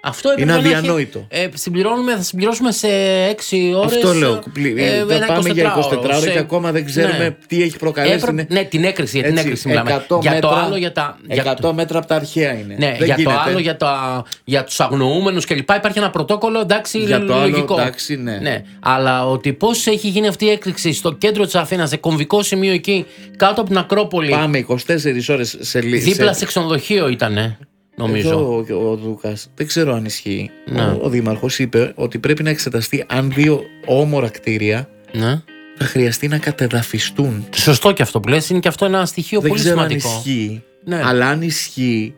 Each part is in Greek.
Αυτό είναι αδιανόητο. Θα συμπληρώσουμε σε 6 ώρες. Αυτό λέω. Θα πάμε για 24 ώρες και ακόμα δεν ξέρουμε τι έχει προκαλέσει. Ναι, την έκρηξη. Για την έκρηξη μιλάμε. Για το άλλο, 100 μέτρα από τα αρχαία είναι. Ναι, για το άλλο, για τους αγνοούμενους κλπ. Υπάρχει ένα πρωτόκολλο, εντάξει, για το λογικό. Άλλο, εντάξει, ναι. Αλλά ότι πώς έχει γίνει αυτή η έκρηξη στο κέντρο της Αθήνας, σε κομβικό σημείο εκεί, κάτω από την Ακρόπολη. Πάμε 24 ώρες σε δίπλα σε ξενοδοχείο ήτανε. Νομίζω. Εδώ ο Δούκας, δεν ξέρω αν ισχύει. Ο δήμαρχος είπε ότι πρέπει να εξεταστεί αν 2 όμορα κτίρια θα χρειαστεί να κατεδαφιστούν. Σωστό και αυτό που λες, είναι και αυτό ένα στοιχείο πολύ σημαντικό. Δεν ξέρω αν ισχύει, αλλά αν ισχύει.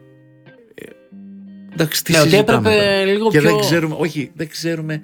Εντάξει, τι ότι έπρεπε λίγο και πιο. Δεν ξέρουμε, δεν ξέρουμε.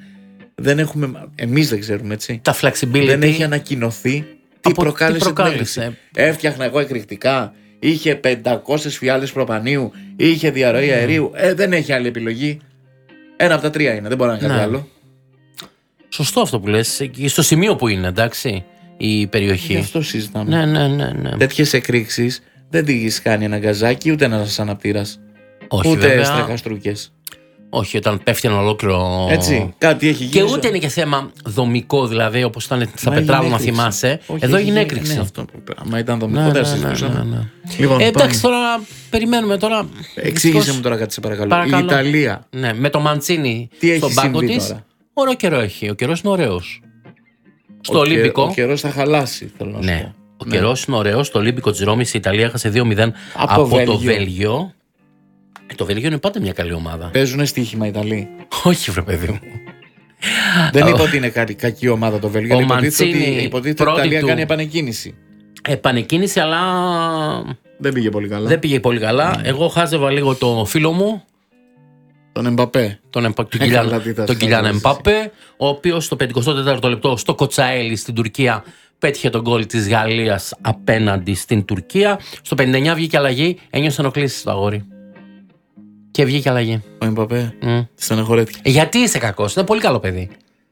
Εμείς δεν ξέρουμε, έτσι. Τα flexibility. Δεν έχει ανακοινωθεί τι προκάλεσε την έκρηξη. Έφτιαχνα εγώ εκρηκτικά. Είχε 500 φιάλες προπανίου, είχε διαρροή αερίου. Δεν έχει άλλη επιλογή. Ένα από τα 3 είναι, δεν μπορεί να είναι κάτι άλλο. Σωστό αυτό που λες. Στο σημείο που είναι, εντάξει, η περιοχή. Γι' αυτό συζητάμε. Ναι. Τέτοιες εκρήξεις δεν τη κάνει ένα γκαζάκι ούτε ένας αναπτήρας. Ούτε στρακαστρούκες. Όχι, όταν πέφτει ένα ολόκληρο. Έτσι, κάτι έχει γίνει. Και ούτε είναι και θέμα δομικό, δηλαδή, όπως ήταν στα Πετράλωνα, θυμάσαι. Εδώ έγινε έκρηξη. Αυτό. Μα ήταν δομικό, δεν συζητούσαμε. Εντάξει, τώρα περιμένουμε τώρα. Εξήγησε μου τώρα κάτι, σε παρακαλώ. Η Ιταλία. Ναι, με το Μαντσίνι στον πάγκο της. Ωραίο καιρό έχει. Ο καιρός είναι ωραίος. Στο Ολύμπικο. Ο καιρός θα χαλάσει, θέλω να σου πω. Ο καιρός είναι ωραίος. Στο Ολύμπικο της Ρώμης η Ιταλία έχασε 2-0 από το Βέλγιο. Το Βέλγιο είναι πάντα μια καλή ομάδα. Παίζουνε στοίχημα οι Ιταλοί. Όχι, βρε παιδί μου. Δεν είπα ότι είναι κακή ομάδα το Βέλγιο. Υποτίθεται ότι η Ιταλία κάνει επανεκκίνηση. Επανεκκίνηση, αλλά. Δεν πήγε πολύ καλά. Εγώ χάζευα λίγο το φίλο μου. Τον Εμπαπέ. Τον Κιλιάν Εμπαπέ, ο οποίος στο 54ο λεπτό στο Κοτσαέλι στην Τουρκία πέτυχε τον γκολ της Γαλλίας απέναντι στην Τουρκία. Στο 59 βγήκε αλλαγή, ένιωσε ενοχλήσεις το αγόρι. Και βγήκε αλλαγή. Ο Εμπαπέ. Στεναχωρέθηκε. Γιατί είσαι κακός, είναι πολύ καλό παιδί.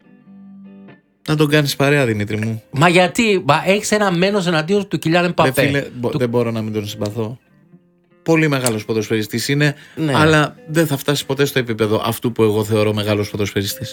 Να τον κάνεις παρέα, Δημήτρη μου. Μα γιατί, έχεις ένα μένος εναντίον του Κιλιάν Εμπαπέ. Δεν μπορώ να μην τον συμπαθώ. Πολύ μεγάλος ποδοσφαιριστής είναι, αλλά δεν θα φτάσει ποτέ στο επίπεδο αυτού που εγώ θεωρώ μεγάλος ποδοσφαιριστής.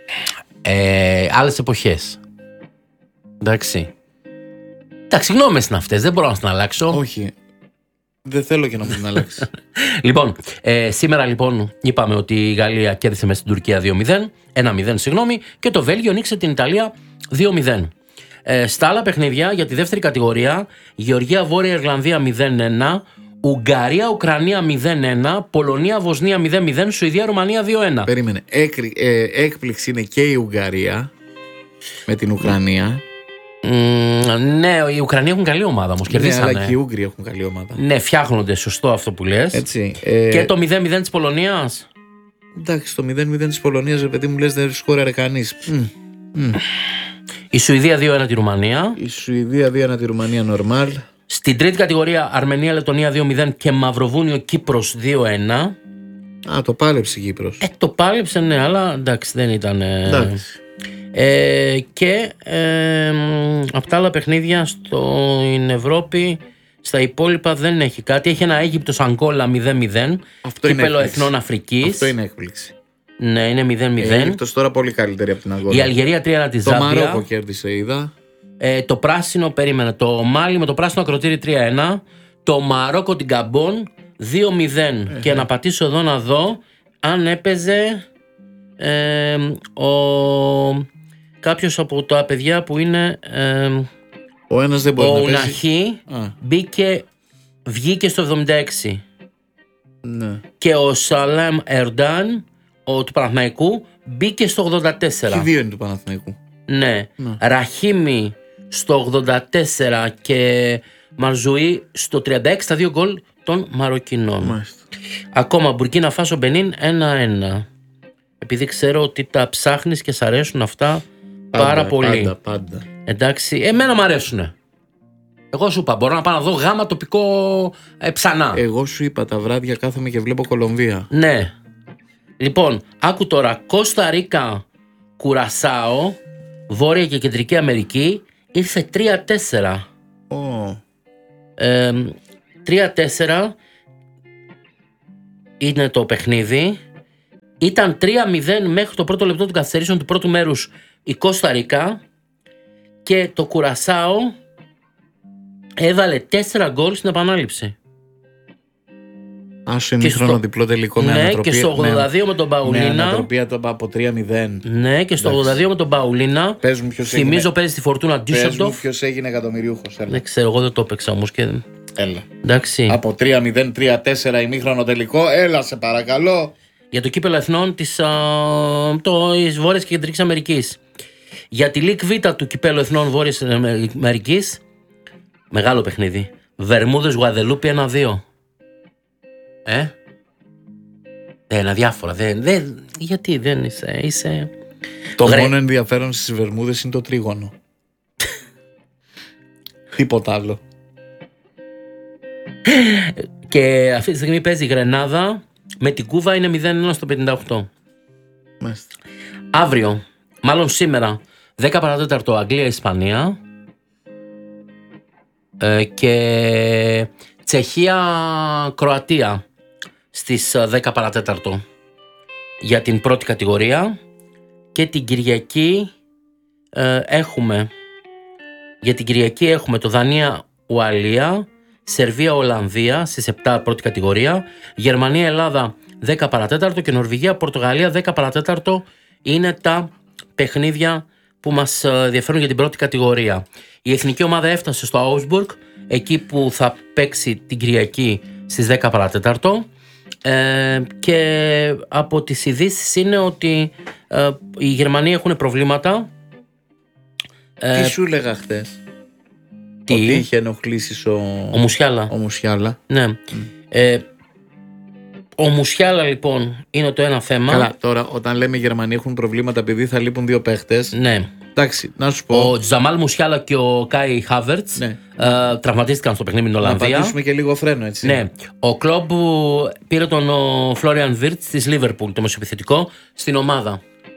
Άλλες εποχές. Εντάξει, γνώμες είναι αυτές, δεν μπορώ να την αλλάξω. Όχι. Δεν θέλω και να μου την αλλάξει. Λοιπόν, σήμερα λοιπόν είπαμε ότι η Γαλλία κέρδισε μέσα στην Τουρκία 1-0, συγγνώμη, και το Βέλγιο νίξε την Ιταλία 2-0. Στα άλλα παιχνίδια για τη δεύτερη κατηγορία, Γεωργία Βόρεια Ιρλανδία 0-1, Ουγγαρία Ουκρανία 0-1, Πολωνία Βοσνία 0-0, Σουηδία Ρουμανία 2-1. Περίμενε. Έκπληξη είναι και η Ουγγαρία με την Ουκρανία. Ναι, οι Ουκρανοί έχουν καλή ομάδα όμως. Κερδίσανε. Ναι, αλλά και οι Ούγγροι έχουν καλή ομάδα. Ναι, φτιάχνονται, σωστό αυτό που λες. Έτσι, και το 0-0 της Πολωνίας. Εντάξει, το 0-0 της Πολωνίας, ρε παιδί μου, λες δεν σκόραρε κανείς. Η Σουηδία 2-1 τη Ρουμανία. Η Σουηδία 2-1 τη Ρουμανία, νορμάλ. Στην τρίτη κατηγορία, Αρμενία Λετωνία 2-0 και Μαυροβούνιο Κύπρος 2-1. Α, το πάλεψε η Κύπρος. Το πάλεψε, ναι, αλλά εντάξει, δεν ήταν. Εντάξει. Και από τα άλλα παιχνίδια στην Ευρώπη, στα υπόλοιπα δεν έχει κάτι. Έχει ένα Αίγυπτος Αγκόλα 0-0. Κύπελλο Εθνών Αφρικής. Αυτό είναι έκπληξη. Ναι, είναι 0-0. Η Αίγυπτος τώρα πολύ καλύτερη από την Αγκόλα. Η Αλγερία 3-1 τη Ζάμπια. Το Μαρόκο κέρδισε, είδα. Το πράσινο, περίμενε. Το Μάλι με το πράσινο ακροτήρι 3-1. Το Μαρόκο την Καμπόν 2-0. Και να πατήσω εδώ να δω αν έπαιζε κάποιος από τα παιδιά που είναι. Ο ένας δεν μπορεί να παίζει. Ο Ουναχή βγήκε στο 76. Ναι. Και ο Σαλέμ Ερντάν του Παναθηναϊκού μπήκε στο 84. Και δύο είναι του Παναθηναϊκού. Ναι. Ραχίμι στο 84 και Μαρζουή στο 36, τα 2 γκολ των Μαροκινών. Μάλιστα. Ακόμα Μπουρκίνα Φάσο Μπενίν 1-1. Επειδή ξέρω ότι τα ψάχνεις και σ' αρέσουν αυτά πάρα πολύ. Πάντα. Εντάξει, εμένα μου αρέσουνε. Εγώ σου είπα, μπορώ να πάω να δω γάμα τοπικό ψανά. Εγώ σου είπα, τα βράδια κάθομαι και βλέπω Κολομβία. Ναι. Λοιπόν, άκου τώρα. Κώστα Ρίκα, Κουρασάο, Βόρεια και Κεντρική Αμερική, ήρθε 3-4. 3-4 είναι το παιχνίδι. Ήταν 3-0 μέχρι το πρώτο λεπτό των καθυστερήσεων του πρώτου μέρους η Κώστα Ρίκα και το Κουρασάο έβαλε 4 γκολ στην επανάληψη. Άσο ημίχρονο διπλό τελικό με ανατροπή. Και στο 82 με τον Παουλίνα. Με ανατροπή από 3-0. Ναι, και στο 82 με τον Παουλίνα. Θυμίζω παίζει στη Φορτούνα Ντίσσελντορφ. Ποιος έγινε εκατομμυρίουχος. Δεν ξέρω, εγώ δεν το έπαιξα όμως. Έλα. Εντάξει. Από 3-0, 3-4 ημίχρονο τελικό. Έλα, σε παρακαλώ. Για το κύπελλο εθνών της Βόρειας και Κεντρικής Αμερικής. Για τη Λίκ Β του κυπέλλου εθνών Βόρειας Αμερικής. Μεγάλο παιχνίδι. Βερμούδες Γουαδελούπη 1-2. Αδιάφορα. Γιατί δεν είσαι. Το μόνο ενδιαφέρον στις Βερμούδες είναι το τρίγωνο. Τίποτα άλλο. Και αυτή τη στιγμή παίζει η Γρενάδα με την Κούβα, είναι 0-1 στο 58. Μάλιστα. Αύριο, μάλλον σήμερα, 10 παρατέταρτο Αγγλία-Ισπανία και Τσεχία-Κροατία στις 10 παρατέταρτο για την πρώτη κατηγορία. Και την Κυριακή έχουμε το Δανία-Ουαλία, Σερβία-Ολλανδία στις 7 πρώτη κατηγορία, Γερμανία-Ελλάδα 10 παρατέταρτο και Νορβηγία-Πορτογαλία 10 παρατέταρτο είναι τα παιχνίδια που μας ενδιαφέρουν για την πρώτη κατηγορία. Η εθνική ομάδα έφτασε στο Augsburg, εκεί που θα παίξει την Κυριακή στις 10 παρατέταρτο, και από τις ειδήσεις είναι ότι οι Γερμανοί έχουν προβλήματα. Τι σου έλεγα χτες? Ότι είχε ενοχλήσεις ο Μουσιάλα. Ναι. Ο Μουσιάλα λοιπόν είναι το ένα θέμα. Καλά, τώρα όταν λέμε οι Γερμανοί έχουν προβλήματα επειδή θα λείπουν 2 παίχτες. Ναι. Εντάξει, να σου πω. Ο Τζαμάλ Μουσιάλα και ο Κάι Χάβερτς τραυματίστηκαν στο παιχνίδι με την Ολλανδία. Να πατήσουμε και λίγο φρένο, έτσι. Ναι. Ο Κλόμπ πήρε τον Φλόριαν Βίρτς της Λίβερπουλ, το μεσοεπιθετικό, στην ομάδα.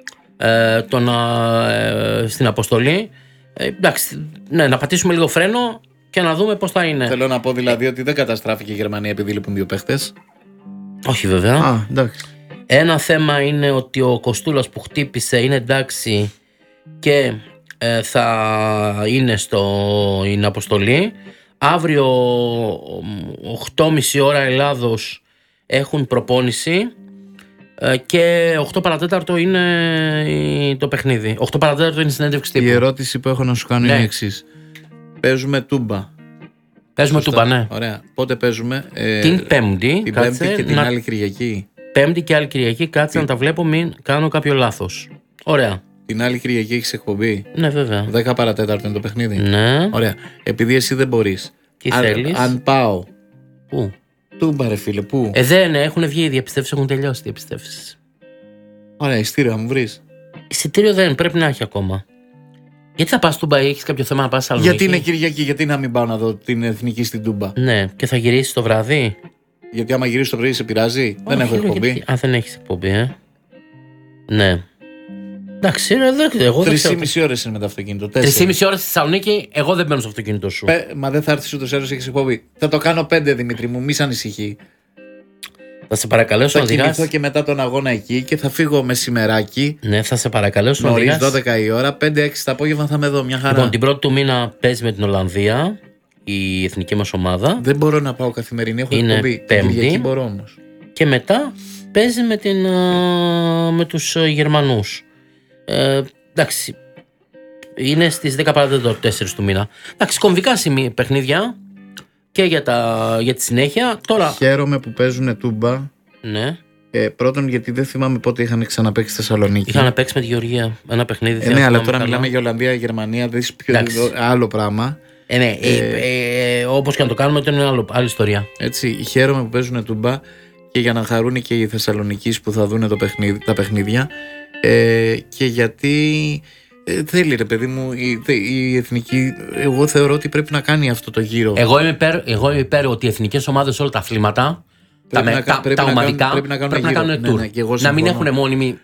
Στην αποστολή. Εντάξει, ναι, να πατήσουμε λίγο φρένο και να δούμε πώς θα είναι. Θέλω να πω δηλαδή ότι δεν καταστράφηκε η Γερμανία επειδή λείπουν 2 παίχτες. Όχι βέβαια. Εντάξει. Ένα θέμα είναι ότι ο Κοστούλας που χτύπησε είναι εντάξει και θα είναι στην αποστολή. Αύριο 8.30 ώρα Ελλάδος έχουν προπόνηση και 8 παρατέταρτο είναι το παιχνίδι. 8 παρατέταρτο είναι η συνέντευξη τύπου. Η ερώτηση που έχω να σου κάνω είναι η εξής. Παίζουμε τούμπα. Παίζουμε τούμπα, ναι. Ωραία. Πότε παίζουμε? Την Πέμπτη. Την Πέμπτη και την άλλη Κυριακή. Πέμπτη και άλλη Κυριακή. Κάτσε να τα βλέπω, μην κάνω κάποιο λάθος. Ωραία. Την άλλη Κυριακή έχεις εκπομπή? Ναι, βέβαια. 10 παρατέταρτο είναι το παιχνίδι. Ναι. Ωραία. Επειδή εσύ δεν μπορείς. Τι θέλεις? Αν πάω. Πού? Τούμπα, ρε φίλε, πού? Δεν έχουν βγει οι διαπιστεύσεις, έχουν τελειώσει οι διαπιστεύσεις. Ωραία, εισιτήριο θα μου βρεις? Εισιτήριο δεν πρέπει να έχει ακόμα. Γιατί θα πας Τούμπα ή έχεις κάποιο θέμα να πας Σαλονίκη? Γιατί είναι Κυριακή, γιατί να μην πάω να δω την εθνική στην Τούμπα? Ναι, και θα γυρίσεις το βράδυ. Γιατί άμα γυρίσεις το πρωί σε πειράζει? Δεν έχω εκπομπή. Δεν έχεις εκπομπή, Ναι. Εντάξει, εγώ δεν ξέρω. 3,5 ώρες είναι με το αυτοκίνητο. 3,5 ώρες στη Θεσσαλονίκη, εγώ δεν μπαίνω στο αυτοκίνητο σου. Μα δεν θα έρθεις ούτως ή άλλως, έχεις εκπομπή. Θα το κάνω 5, Δημήτρη μου, μη σ' ανησυχεί. Θα σε παρακαλέσω να οδηγάς. Θα κοιμηθώ και μετά τον αγώνα εκεί και θα φύγω μεσημεράκι. Ναι, θα σε παρακαλέσω να οδηγάς. Νωρίς 12 η ώρα, 5-6 το απόγευμα θα με δω, μια χαρά. Λοιπόν, την πρώτη του μήνα παίζει με την Ολλανδία η εθνική μας ομάδα. Δεν μπορώ να πάω καθημερινή, έχω εκπομπή. Πέμπτη. Μπορώ όμως. Και μετά παίζει με τους Γερμανούς. Εντάξει, είναι στις 14 του μήνα. Εντάξει, κομβικά παιχνίδια και για τη συνέχεια. Τώρα... Χαίρομαι που παίζουν τούμπα. Ναι. Πρώτον, γιατί δεν θυμάμαι πότε είχαν ξαναπαίξει στη Θεσσαλονίκη. Είχαν παίξει με τη Γεωργία ένα παιχνίδι. Ναι, αλλά τώρα μιλάμε για Ολλανδία-Γερμανία, δεν είσαι άλλο πράγμα. Ναι, όπως και να το κάνουμε, είναι άλλη ιστορία. Έτσι, χαίρομαι που παίζουν τούμπα και για να χαρούν και οι Θεσσαλονικείς που θα δουν τα παιχνίδια. Και γιατί θέλει, ρε παιδί μου, η εθνική. Εγώ θεωρώ ότι πρέπει να κάνει αυτό το γύρο. Εγώ είμαι υπέρ ότι οι εθνικές ομάδες όλα τα αθλήματα, τα ομαδικά, πρέπει να κάνουν tour. Ναι, να μην έχουν μόνιμη.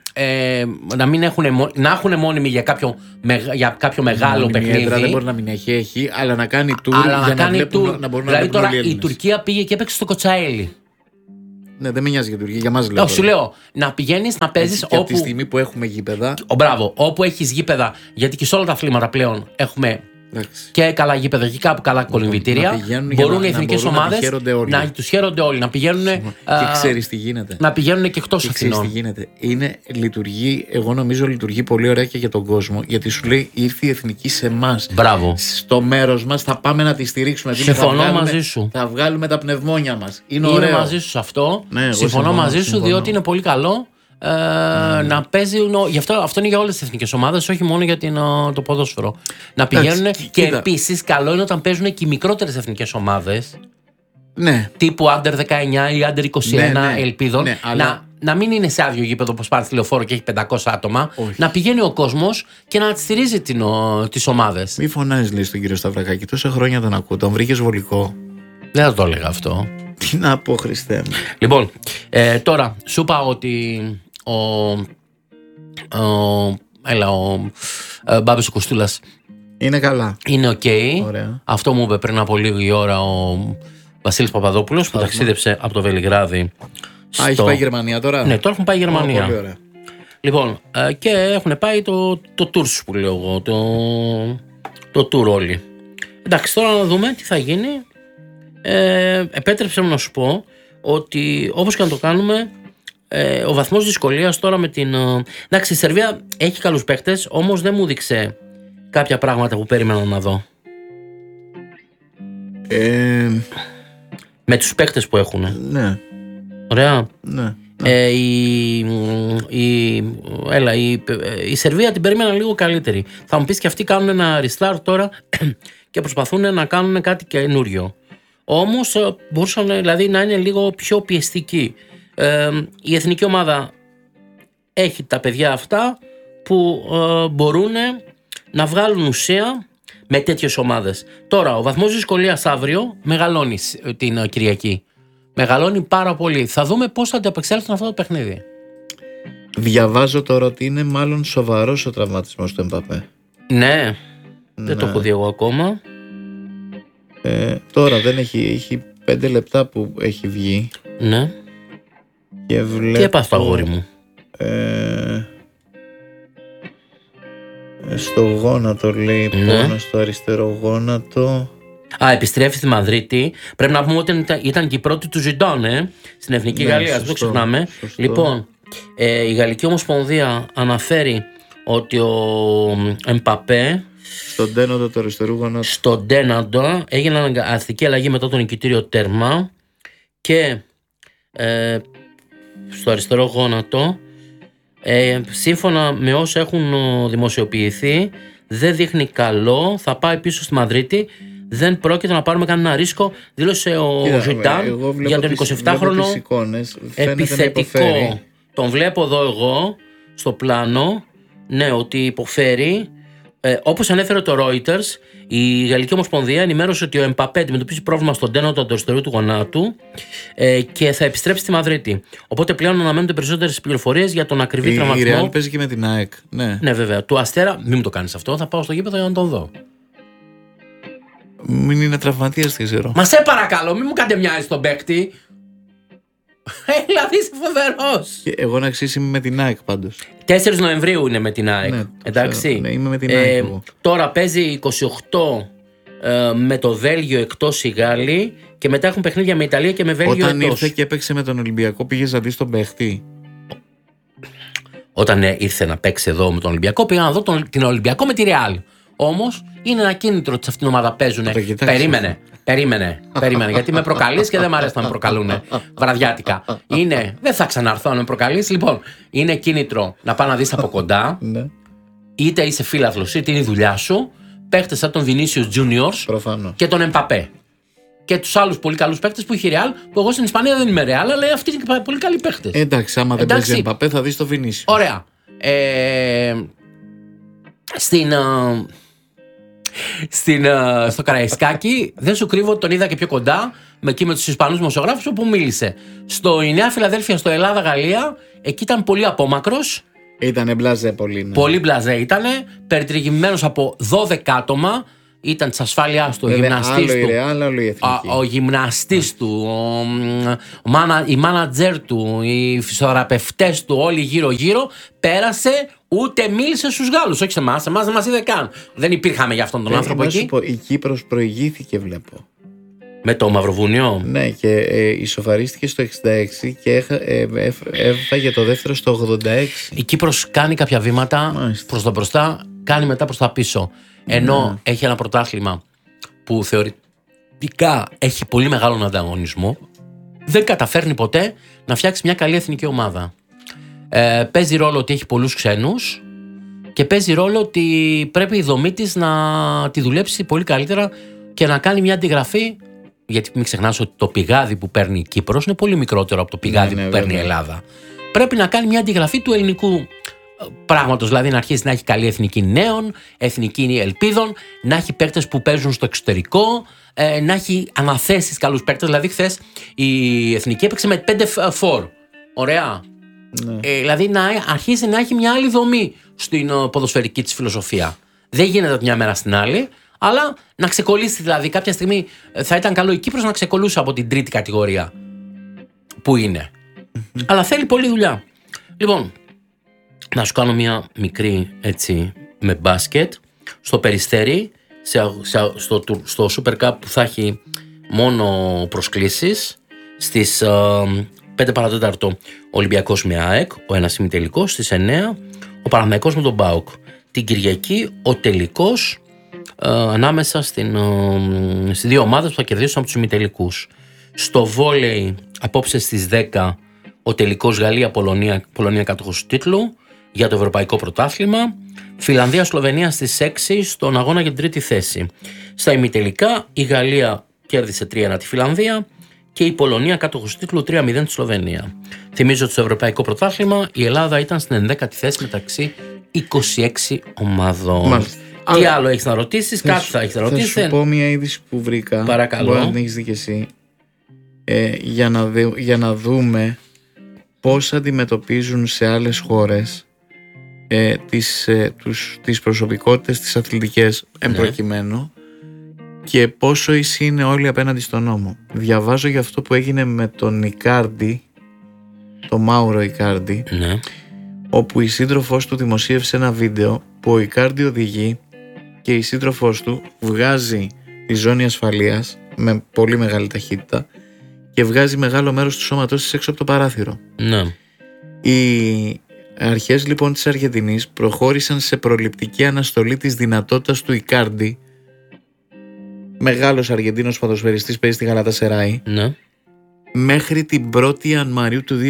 Να έχουν μόνιμη για κάποιο μεγάλο παιχνίδι. Δεν μπορεί να μην έχει, αλλά να κάνει tour για να μπορούν δηλαδή τώρα η Τουρκία πήγε και έπαιξε στο Κοτσαέλι. Ναι, δεν με νοιάζει για Τουρκία, για μας λέω. Σου λέω να πηγαίνεις να παίζεις όπου. Από τη στιγμή που έχουμε γήπεδα. Μπράβο, όπου έχεις γήπεδα, γιατί και σε όλα τα αθλήματα πλέον έχουμε. Και καλά γήπεδα και κάπου καλά κολυμβητήρια. Μπορούν οι εθνικές ομάδες να τους χαίρονται όλοι. Να πηγαίνουν. Και ξέρεις τι γίνεται. Να πηγαίνουν και εκτός Αθηνών. Ξέρεις τι γίνεται. Λειτουργεί, εγώ νομίζω λειτουργεί πολύ ωραία και για τον κόσμο. Γιατί σου λέει ήρθε η εθνική σε εμάς. Μπράβο. Στο μέρος μας θα πάμε να τη στηρίξουμε. Συμφωνώ μαζί σου. Θα βγάλουμε τα πνευμόνια μας. Είναι μαζί σου σε αυτό. Ναι, συμφωνώ μαζί σου, διότι είναι πολύ καλό. Να παίζει. Γι' αυτό είναι για όλες τις εθνικές ομάδες, όχι μόνο για το ποδόσφαιρο. Να πηγαίνουν. Και επίσης, καλό είναι όταν παίζουν και οι μικρότερες εθνικές ομάδες. Ναι. Τύπου Under 19 ή Under 21 ελπίδων. Ναι, αλλά... να μην είναι σε άδειο γήπεδο όπως πάρει τηλεοφόρο και έχει 500 άτομα. Όχι. Να πηγαίνει ο κόσμος και να στηρίζει τις ομάδες. Μη φωνάζεις, λέει, στον κύριο Σταυρακάκη. Τόσα χρόνια τον ακούω. Τον βρήκες βολικό. Δεν θα το έλεγα αυτό. Τι να πω, Χριστέ μου. Λοιπόν, τώρα σου είπα ότι ο Μπάμπης ο Κοστούλας είναι καλά. Είναι ok. Αυτό μου είπε πριν από λίγη ώρα ο Βασίλης Παπαδόπουλος που ταξίδεψε από το Βελιγράδι. Έχει πάει Γερμανία τώρα. Ναι, τώρα έχουν πάει Γερμανία. Πολύ ωραία. Λοιπόν, και έχουν πάει το tour που λέω εγώ. Το tour όλοι. Εντάξει, τώρα να δούμε τι θα γίνει. Επέτρεψε μου να σου πω ότι όπως και να το κάνουμε, ο βαθμός δυσκολίας τώρα με την. Εντάξει, η Σερβία έχει καλούς παίχτες, όμως δεν μου δείξε κάποια πράγματα που περίμενα να δω. Με τους παίχτες που έχουν. Ναι. Ωραία. Ναι. Η Σερβία την περίμενα λίγο καλύτερη. Θα μου πεις και αυτοί κάνουν ένα restart τώρα και προσπαθούν να κάνουν κάτι καινούριο. Όμως μπορούσαν δηλαδή να είναι λίγο πιο πιεστικοί. Η εθνική ομάδα έχει τα παιδιά αυτά που μπορούν να βγάλουν ουσία με τέτοιες ομάδες. Τώρα ο βαθμός δυσκολίας αύριο μεγαλώνει την Κυριακή. Μεγαλώνει πάρα πολύ. Θα δούμε πώς θα ανταπεξέλθουν αυτό το παιχνίδι. Διαβάζω τώρα ότι είναι μάλλον σοβαρός ο τραυματισμός του Εμπαπέ. Ναι. Δεν το έχω δει εγώ ακόμα. Τώρα δεν έχει 5 λεπτά που έχει βγει. Ναι. Και βλέπω... Τι έπαθε το αγόρι μου? Στο γόνατο λέει, πόνο στο αριστερό γόνατο. Επιστρέφει στη Μαδρίτη. Πρέπει να πούμε ότι ήταν και η πρώτη του Ζιντόν στην Εθνική Γαλλία. Δεν το ξεχνάμε. Λοιπόν, η Γαλλική Ομοσπονδία αναφέρει ότι ο Εμπαπέ στον τένοντα του αριστερού γόνατο. Στον τένοντα έγινε αναγκαστική αλλαγή μετά το νικητήριο τέρμα και στο αριστερό γόνατο, σύμφωνα με όσα έχουν δημοσιοποιηθεί, δεν δείχνει καλό. Θα πάει πίσω στη Μαδρίτη. Δεν πρόκειται να πάρουμε κανένα ρίσκο, δήλωσε ο Ζιντάν για τον 27χρονο επιθετικό. Τον βλέπω εδώ εγώ στο πλάνο. Ναι, ότι υποφέρει. Όπως ανέφερε το Reuters, η Γαλλική Ομοσπονδία ενημέρωσε ότι ο Εμπαπέ αντιμετωπίζει πρόβλημα στον τένοντα του αριστερού του γονάτου και θα επιστρέψει στη Μαδρίτη. Οπότε πλέον αναμένονται περισσότερες πληροφορίες για τον ακριβή τραυματισμό. Η Ρεάλ παίζει και με την ΑΕΚ. Ναι, βέβαια. Του Αστέρα, μην μου το κάνεις αυτό, θα πάω στο γήπεδο για να τον δω. Μην είναι τραυματίας, δεν ξέρω. Μα σε παρακαλώ, μην μου κάνετε μοιάζει στον παίκτη. Δηλαδή είσαι φοβερός. Εγώ να ξέρεις είμαι με την ΑΕΚ πάντως. 4 Νοεμβρίου είναι με την ΑΕΚ. Ναι, εντάξει. Ναι, είμαι με την ΑΕΚ. Τώρα παίζει 28 με το Βέλγιο εκτός οι Γάλλοι και μετά έχουν παιχνίδια με Ιταλία και με Βέλγιο εκτός. Όταν ήρθε και έπαιξε με τον Ολυμπιακό, πήγες να δεις τον παίχτη? Όταν ήρθε να παίξει εδώ με τον Ολυμπιακό, πήγα να δω την Ολυμπιακό με τη Ρεάλ. Όμως είναι ένα κίνητρο ότι σε αυτήν την ομάδα παίζουν. Περίμενε, γιατί με προκαλείς και δεν μ' αρέσει να με προκαλούν βραδιάτικα. Δεν θα ξαναρθώ να με προκαλείς. Λοιπόν, είναι κίνητρο να πάω να δεις από κοντά. Είτε είσαι φίλαθλος, είτε είναι η δουλειά σου. Παίχτες σαν τον Vinicius Juniors και τον Εμπαπέ. Και τους άλλους πολύ καλούς παίχτες που έχει η Ρεάλ, που εγώ στην Ισπανία δεν είμαι Ρεάλ, αλλά αυτοί είναι πολύ καλοί παίχτες. Εντάξει, άμα δεν παίζει Εμπαπέ θα δεις το Vinicius. Ωραία. Στο Καραϊσκάκι, δεν σου κρύβω, τον είδα και πιο κοντά εκεί με τους Ισπανούς δημοσιογράφους όπου μίλησε. Η Νέα Φιλαδέλφια, στο Ελλάδα-Γαλλία, εκεί ήταν πολύ απόμακρος. Ήτανε μπλαζέ πολύ. Ναι. Πολύ μπλαζέ ήτανε, περιτριγυμμένος από 12 άτομα. ήταν της ασφάλειάς του, ο Βέβαια, γυμναστής άλλο του. η Ρεάλ, άλλο η Εθνική. Ο γυμναστής του, οι μάνατζερ του, οι φυσιοθεραπευτές του, όλοι γύρω-γύρω, πέρασε, ούτε μίλησε στους Γάλλους. Όχι σε εμάς δεν μας είδε καν. Δεν υπήρχαμε για αυτόν τον άνθρωπο εκεί. Η Κύπρος προηγήθηκε, βλέπω. Με το Μαυροβουνιό. Ναι, και ισοφαρίστηκε στο 66 και έφαγε το δεύτερο στο 86. Η Κύπρος κάνει κάποια βήματα προς τα μπροστά, κάνει μετά προς τα πίσω. Ενώ έχει ένα πρωτάθλημα που θεωρητικά έχει πολύ μεγάλο ανταγωνισμό, δεν καταφέρνει ποτέ να φτιάξει μια καλή εθνική ομάδα. Παίζει ρόλο ότι έχει πολλούς ξένους και παίζει ρόλο ότι πρέπει η δομή της να τη δουλέψει πολύ καλύτερα και να κάνει μια αντιγραφή. Γιατί μην ξεχνάς ότι το πηγάδι που παίρνει η Κύπρος είναι πολύ μικρότερο από το πηγάδι που παίρνει η Ελλάδα. Πρέπει να κάνει μια αντιγραφή του ελληνικού πράγματος, δηλαδή να αρχίσει να έχει καλή εθνική νέων, εθνική ελπίδων, να έχει παίκτες που παίζουν στο εξωτερικό, να έχει αναθέσεις καλούς παίκτες. Δηλαδή χθες η εθνική έπαιξε με 5-4. Ωραία. Δηλαδή να αρχίσει να έχει μια άλλη δομή στην ποδοσφαιρική της φιλοσοφία. Δεν γίνεται από μια μέρα στην άλλη, αλλά να ξεκολλήσει, δηλαδή κάποια στιγμή θα ήταν καλό η Κύπρος να ξεκολλούσε από την τρίτη κατηγορία που είναι. Αλλά θέλει πολλή δουλειά. Λοιπόν, να σου κάνω μια μικρή έτσι με μπάσκετ. Στο Περιστέρι, στο Super Cup που θα έχει μόνο προσκλήσεις, στις 5 παρατέταρτο Ολυμπιακός με ΑΕΚ, ο ένας ημιτελικός, στις 9 ο Παναθηναϊκός με τον ΠΑΟΚ. Την Κυριακή ο τελικός ανάμεσα στις δύο ομάδες που θα κερδίσουν από τους ημιτελικούς. Στο βόλεϊ απόψε στις 10 ο τελικός Γαλλία-Πολωνία κάτοχος του τίτλου για το Ευρωπαϊκό Πρωτάθλημα. Φιλανδία-Σλοβενία στις 6 στον αγώνα για την τρίτη θέση. Στα ημιτελικά η Γαλλία κέρδισε 3-1 τη Φιλανδία και η Πολωνία κάτοχος του τίτλου 3-0 τη Σλοβενία. Θυμίζω ότι στο Ευρωπαϊκό Πρωτάθλημα η Ελλάδα ήταν στην 11η θέση μεταξύ 26 ομάδων. Μάλιστα. Τι άλλο έχεις να ρωτήσεις, κάτι θα έχεις να ρωτήσεις. Θα σου πω μια είδηση που βρήκα. Παρακαλώ. Μπορεί να την έχεις δει και εσύ. Για να δούμε πώς αντιμετωπίζουν σε άλλες χώρες τις προσωπικότητες, τις αθλητικές εμπροκειμένου, και πόσο ίσοι είναι όλοι απέναντι στον νόμο. Διαβάζω για αυτό που έγινε με τον Ικάρντι, το Μάουρο Ικάρντι, όπου η σύντροφός του δημοσίευσε ένα βίντεο που ο Ικάρντι οδηγεί και η σύντροφός του βγάζει τη ζώνη ασφαλείας με πολύ μεγάλη ταχύτητα και βγάζει μεγάλο μέρος του σώματός της έξω από το παράθυρο. Οι αρχές λοιπόν της Αργεντινής προχώρησαν σε προληπτική αναστολή της δυνατότητας του Ικάρντι, μεγάλος Αργεντίνος ποδοσφαιριστής, παίζει στη Γαλατασεράι, μέχρι την 1η Ιανουαρίου του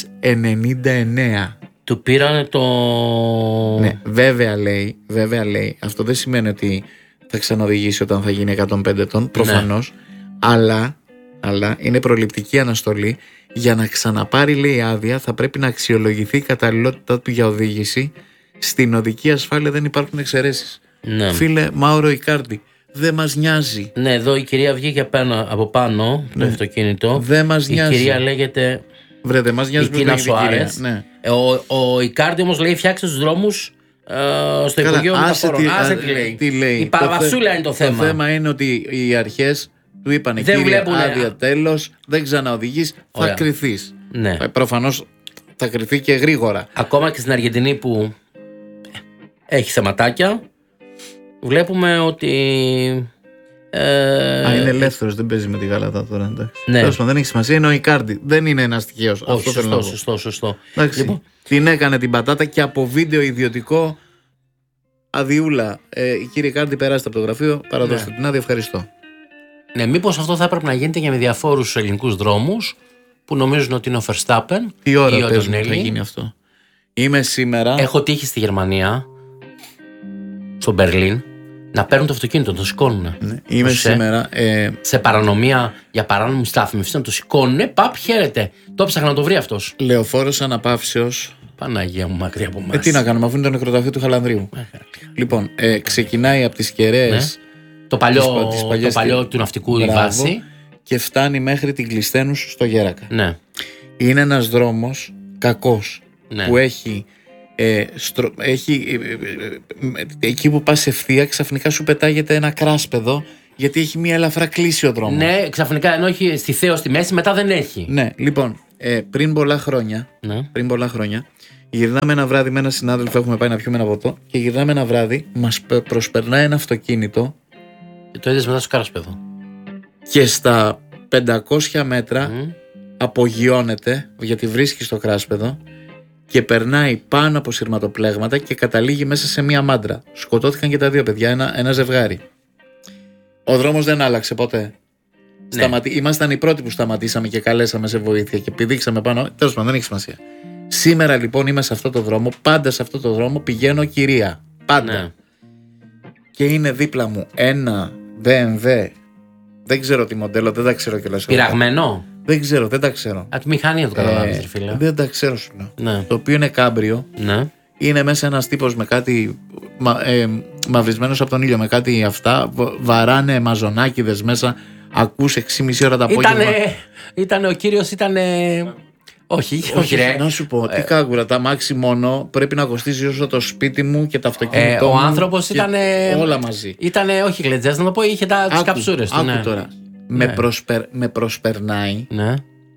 2099. Του πήρανε το... Ναι, βέβαια λέει, αυτό δεν σημαίνει ότι θα ξαναοδηγήσει όταν θα γίνει 105 ετών, προφανώς, αλλά είναι προληπτική αναστολή. Για να ξαναπάρει, λέει, άδεια θα πρέπει να αξιολογηθεί η καταλληλότητά του για οδήγηση. Στην οδική ασφάλεια δεν υπάρχουν εξαιρέσεις. Φίλε Μάουρο Ικάρντι, δεν μας νοιάζει. Ναι, εδώ η κυρία βγήκε από πάνω το αυτοκίνητο. Δεν μας νοιάζει. Η κυρία λέγεται... Βρε, δεν μας νοιάζει. Η Τίνα Σοάρες. Ο Ικάρντι όμως λέει φτιάξτε τους δρόμους στο Υπουργείο Μεταφορών. Τι λέει. Η παραβασούλα είναι το θέμα. Το θέμα είναι ότι οι αρχές του είπανε κύριε άδεια, τέλος, δεν ξαναοδηγείς, θα κρυθείς. Προφανώς θα κρυθεί και γρήγορα. Ακόμα και στην Αργεντινή που έχει θεματάκια, βλέπουμε ότι... είναι ελεύθερος, δεν παίζει με τη Γαλατά τώρα, εντάξει. Δεν έχει σημασία, είναι ο Ικάρντι, δεν είναι ένας τυχαίος. Σωστό. Λοιπόν, την έκανε την πατάτα και από βίντεο ιδιωτικό. Αδειούλα, κύριε Ικάρντι, περάστε από το γραφείο, παραδώστε την άδεια, ευχαριστώ. Ναι, μήπως αυτό θα έπρεπε να γίνεται και με διαφόρους ελληνικούς δρόμους που νομίζουν ότι είναι ο Verstappen. Τι ώρα παίζουν να γίνει αυτό? Είμαι σήμερα. Έχω τύχει στη Γερμανία, στο Μπερλίν, να παίρνουν το αυτοκίνητο, να το σηκώνουν. Είμαι σήμερα. Σε παρανομία για παράνομη στάθμευση, να το σηκώνουν. Παπ, χαίρετε. Το έψαχνα να το βρει αυτός. Λεωφόρος αναπαύσεως. Παναγία μου, μακριά από εμάς. Τι να κάνουμε, αφού είναι το νεκροταφείο του Χαλανδρίου. Λοιπόν, ξεκινάει από τις Κεραίες. Το παλιό του ναυτικού, η βάση. Και φτάνει μέχρι την Κλειστένους στο Γέρακα. Ναι. Είναι ένας δρόμος κακός, που έχει Εκεί που πας ευθεία, ξαφνικά σου πετάγεται ένα κράσπεδο, γιατί έχει μια ελαφρά κλίση ο δρόμος. Ναι, ξαφνικά, ενώ έχει στη Θέο στη μέση, μετά δεν έχει. Ναι, λοιπόν, πριν πολλά χρόνια, γυρνάμε ένα βράδυ με έναν συνάδελφο, έχουμε πάει να πιούμε ένα ποτό, και γυρνάμε ένα βράδυ, μας προσπερνάει ένα αυτοκίνητο. Και το είδες μετά στο κράσπεδο. Και στα 500 μέτρα απογειώνεται, γιατί βρίσκει στο κράσπεδο, και περνάει πάνω από σειρματοπλέγματα και καταλήγει μέσα σε μία μάντρα. Σκοτώθηκαν και τα δύο παιδιά, ένα ζευγάρι. Ο δρόμος δεν άλλαξε ποτέ. Ναι. Ήμασταν οι πρώτοι που σταματήσαμε και καλέσαμε σε βοήθεια και πηδήξαμε πάνω. Τέλος πάντων, δεν έχει σημασία. Σήμερα λοιπόν είμαι σε αυτό το δρόμο, πάντα σε αυτό το δρόμο πηγαίνω κυρία. Πάντα. Ναι. Και είναι δίπλα μου ένα BMW. Δεν ξέρω τι μοντέλο, δεν τα ξέρω κιόλας. Πειραγμένο. Δεν ξέρω, δεν τα ξέρω. Από τη μηχανή να το καταλάβεις, φίλε. Δεν τα ξέρω, σου λέω. Ναι. Το οποίο είναι κάμπριο. Ναι. Είναι μέσα ένας τύπος με κάτι μαυρισμένος από τον ήλιο, με κάτι αυτά. Βαράνε μαζονάκηδες μέσα. Ακούς 6,5 ώρα το απόγευμα. Ο κύριος ήταν. Όχι ρε. Να σου πω, τι κάγκουρα, τα μάξι μόνο πρέπει να κοστίζει όσο το σπίτι μου και το αυτοκίνητό μου. Ο άνθρωπος ήταν. Όλα μαζί. Ήταν, όχι γλεντζές, να το πω, είχε τις καψούρες του. Άκου τώρα. Με προσπερνάει. Ναι.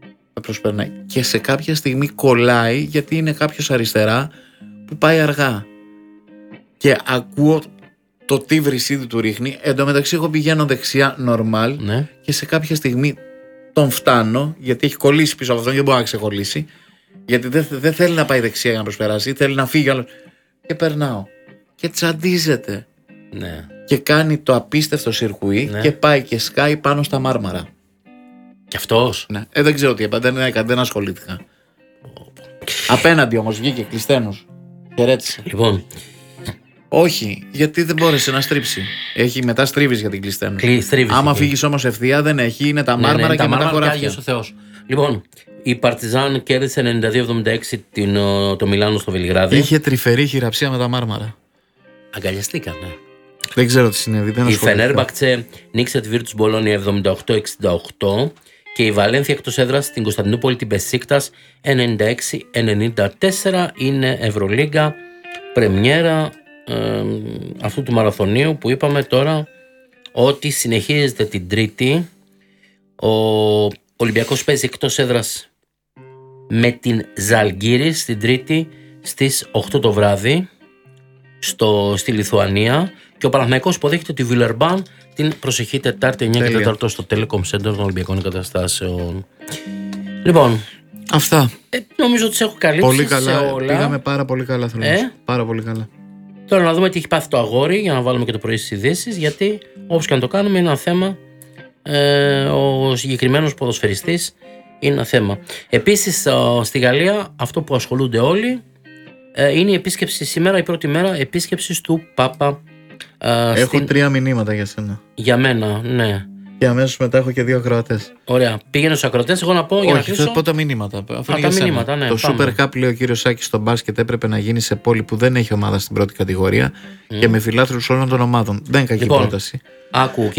Και σε κάποια στιγμή κολλάει, γιατί είναι κάποιος αριστερά που πάει αργά. Και ακούω το τι βρυσίδι του ρίχνει. Εν τω μεταξύ, εγώ πηγαίνω δεξιά, normal, ναι. Και σε κάποια στιγμή τον φτάνω, γιατί έχει κολλήσει πίσω από αυτόν και δεν μπορεί να ξεκολλήσει. Γιατί δεν θέλει να πάει δεξιά για να προσπεράσει, θέλει να φύγει. Και περνάω. Και τσαντίζεται. Ναι. Και κάνει το απίστευτο σιρκουί, ναι. Και πάει και σκάει πάνω στα μάρμαρα. Κι αυτός. Ναι. Δεν ξέρω τι έπανε, δεν ασχολήθηκα. Απέναντι όμως βγήκε κλειστένος. Χαιρέτησε. Λοιπόν. Όχι, γιατί δεν μπόρεσε να στρίψει. Έχει μετά στρίβεις για την κλειστένο. Άμα φύγεις όμως ευθεία δεν έχει, είναι τα μάρμαρα και μετά χωράφια. Λοιπόν, η Παρτιζάν κέρδισε 92-76 το Μιλάνο στο Βελιγράδι. Είχε τρυφερή χειραψία με τα μάρμαρα. Αγκαλιαστήκανε. Δεν ξέρω τι συνέβη. Η Φενέρμπαχτσε νίκησε τη Βίρτους Μπολόνια 78-68 και η Βαλένθια εκτός έδρας στην Κωνσταντινούπολη την Μπεσίκτας 96-94. Είναι Ευρωλίγκα, πρεμιέρα αυτού του μαραθωνίου που είπαμε τώρα ότι συνεχίζεται την Τρίτη. Ο Ολυμπιακός παίζει εκτός έδρας με την Ζαλγκύρη στην Τρίτη στις 8 το βράδυ στη Λιθουανία, και ο Παναθηναϊκός υποδέχεται τη Βιλερμπάν την προσεχή Τετάρτη 9 και 4 στο Telecom Center των Ολυμπιακών Εγκαταστάσεων. Λοιπόν, αυτά. Νομίζω ότι τις έχω καλύψει. Πολύ καλά. Σε όλα. Πήγαμε πάρα πολύ καλά. Πάρα πολύ καλά. Τώρα να δούμε τι έχει πάθει το αγόρι, για να βάλουμε και το πρωί στις ειδήσεις, γιατί όπως και να το κάνουμε είναι ένα θέμα. Ο συγκεκριμένος ποδοσφαιριστής είναι ένα θέμα. Επίσης στη Γαλλία αυτό που ασχολούνται όλοι είναι η επίσκεψη σήμερα, η πρώτη μέρα επίσκεψης του Πάπα. Έχω 3 μηνύματα για σένα. Για μένα, ναι. Και αμέσως μετά έχω και 2 ακροατές. Ωραία. Πήγαινε στους ακροατές, εγώ να πω. Για να κλείσω. Θα πω τα μηνύματα. Τα μηνύματα, ναι. Το Super Cup, λέει ο κύριος Σάκης, στο μπάσκετ έπρεπε να γίνει σε πόλη που δεν έχει ομάδα στην πρώτη κατηγορία και με φιλάθλους όλων των ομάδων. Δεν είναι κακή πρόταση. Άκου,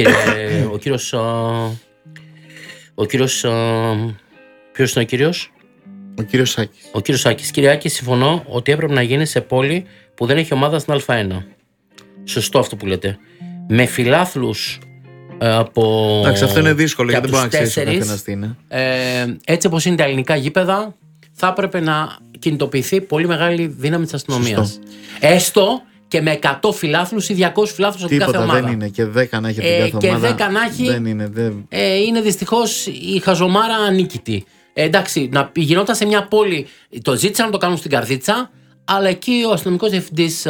ο κύριος. Ποιος είναι ο κύριος? Ο κύριος Σάκης. Ο κύριος Σάκης. Κύριε Άκη, συμφωνώ ότι έπρεπε να γίνει σε πόλη που δεν έχει ομάδα στην Α1. Σωστό αυτό που λέτε. Με φιλάθλους από. Εντάξει, αυτό είναι δύσκολο γιατί δεν μπορεί να ξέρει ο καθένας τι είναι. Έτσι όπως είναι τα ελληνικά γήπεδα, θα έπρεπε να κινητοποιηθεί πολύ μεγάλη δύναμη της αστυνομίας. Έστω και με 100 φιλάθλους ή 200 φιλάθλους από κάθε ομάδα. Δεν είναι και 10 να έχει από την κάθε ομάδα. Και 10 να έχει. Δεν είναι. Είναι δυστυχώς η χαζομάρα ανίκητη. Εντάξει, να γινόταν σε μια πόλη. Το ζήτησαν να το κάνουν στην Καρδίτσα, αλλά εκεί ο αστυνομικός διευθυντής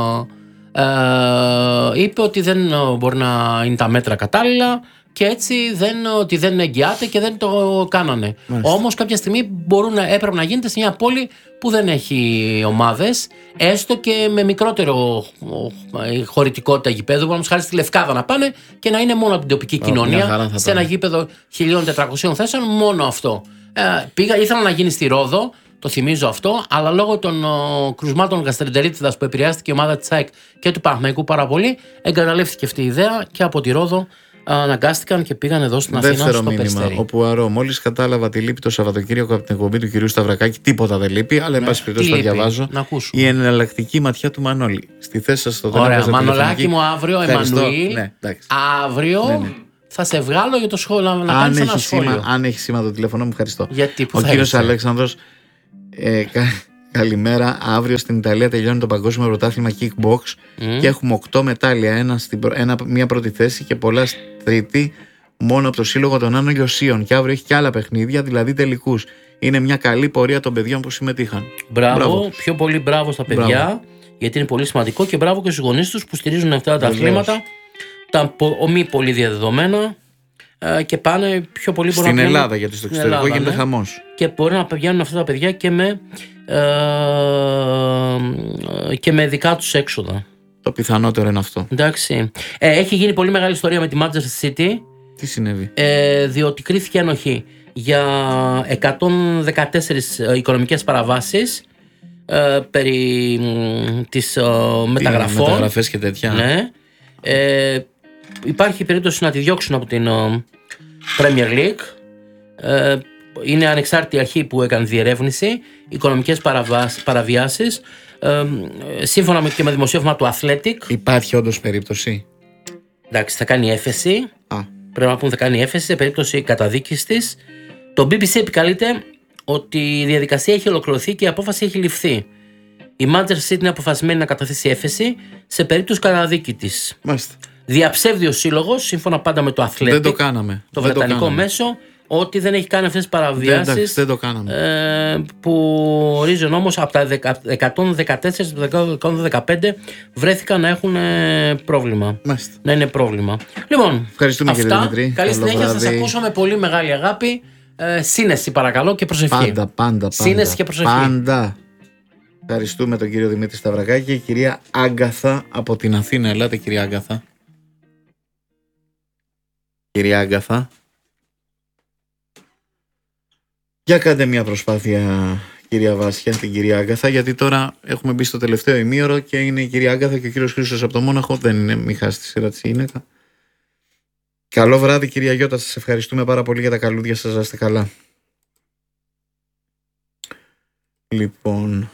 είπε ότι δεν μπορεί να είναι τα μέτρα κατάλληλα και έτσι ότι δεν εγγυάται και δεν το κάνανε. Όμως κάποια στιγμή έπρεπε να γίνεται σε μια πόλη που δεν έχει ομάδες, έστω και με μικρότερο χωρητικότητα γηπέδου, που χάρη στη Λευκάδα να πάνε και να είναι μόνο από την τοπική κοινωνία, σε ένα γήπεδο 1.400 θέσεων, μόνο αυτό. Ήθελα να γίνει στη Ρόδο, το θυμίζω αυτό, αλλά λόγω των κρουσμάτων γαστρεντερίτιδας που επηρεάστηκε η ομάδα της ΑΕΚ και του Παναθηναϊκού πάρα πολύ, εγκαταλείφθηκε αυτή η ιδέα και από τη Ρόδο αναγκάστηκαν και πήγαν εδώ στην Αθήνα στο Περιστέρι. Ο Πουαρό, μόλις κατάλαβα τη λείπει το Σαββατοκύριακο από την εκπομπή του κυρίου Σταυρακάκη, τίποτα δεν λείπει, αλλά εν πάση περιπτώσει το διαβάζω. Η εναλλακτική ματιά του Μανώλη. Στη θέση σας το δω. Ωραία, Μανολάκι μου, αύριο, Εμμανουήλ. Αύριο θα σε βγάλω για το σχόλιο να κάνεις ένα σχόλιο. Αν έχει σήμα το τηλέφωνο μου, ευχαριστώ. Ο κύριος Αλέξανδρος. Καλημέρα. Αύριο στην Ιταλία τελειώνει το Παγκόσμιο Πρωτάθλημα Kickbox και έχουμε 8 μετάλλια. Μία πρώτη θέση και πολλά τρίτη, μόνο από το Σύλλογο των Άνω Λιωσίων. Και αύριο έχει και άλλα παιχνίδια, δηλαδή τελικούς. Είναι μια καλή πορεία των παιδιών που συμμετείχαν. Μπράβο. Πιο πολύ μπράβο στα παιδιά, γιατί είναι πολύ σημαντικό, και μπράβο και στους γονείς τους που στηρίζουν αυτά τα αθλήματα, τα μη πολύ διαδεδομένα. Και πάνε πιο πολύ στην Ελλάδα, γιατί στο εξωτερικό γίνεται χαμός. Και μπορεί να πηγαίνουν αυτά τα παιδιά και με δικά τους έξοδα. Το πιθανότερο είναι αυτό. Εντάξει. Έχει γίνει πολύ μεγάλη ιστορία με τη Manchester City. Τι συνέβη? Διότι κρίθηκε ένοχη για 114 οικονομικές παραβάσεις περί της μεταγραφών. Μεταγραφές και τέτοια. Ναι. Υπάρχει περίπτωση να τη διώξουν από την Premier League. Είναι ανεξάρτητη αρχή που έκανε διερεύνηση. Οικονομικές παραβιάσεις. Σύμφωνα και με δημοσίευμα του Athletic. Υπάρχει όντως περίπτωση? Εντάξει, θα κάνει έφεση. Πρέπει να πούμε θα κάνει έφεση σε περίπτωση καταδίκης της. Το BBC επικαλείται ότι η διαδικασία έχει ολοκληρωθεί και η απόφαση έχει ληφθεί. Η Manchester City είναι αποφασισμένη να καταθέσει έφεση σε περίπτωση καταδίκη της. Μάλιστα. Διαψεύδει ο σύλλογος, σύμφωνα πάντα με το Athletic, δεν το κάναμε. Το βρετανικό μέσο, ότι δεν έχει κάνει αυτές τις παραβιάσεις. Δεν το κάναμε. Που ορίζει ο νόμος από τα 114 στα 115 βρέθηκαν να έχουν πρόβλημα. Μάλιστα. Να είναι πρόβλημα. Λοιπόν, ευχαριστούμε, αυτά. Κύριε Δημητρή. Καλή συνέχεια. Σας ακούσω με πολύ μεγάλη αγάπη. Σύνεση παρακαλώ και προσευχή. Πάντα. Σύνεση και προσευχή. Πάντα. Ευχαριστούμε τον κύριο Δημήτρη Σταυρακάκη και η κυρία Άγκαθα από την Αθήνα. Ελάτε, κυρία Άγκαθα. Κυρία Άγκαθα. Για κάντε μια προσπάθεια, κυρία Βάσια, την κυρία Άγκαθα, γιατί τώρα έχουμε μπει στο τελευταίο ημίωρο και είναι η κυρία Άγκαθα και ο κύριος Χρήστος από το Μόναχο. Δεν είναι, μη χάσει τη σειρά της γυναίκα. Καλό βράδυ, κυρία Γιώτα. Σας ευχαριστούμε πάρα πολύ για τα καλούδια σας. Να είστε καλά. Λοιπόν,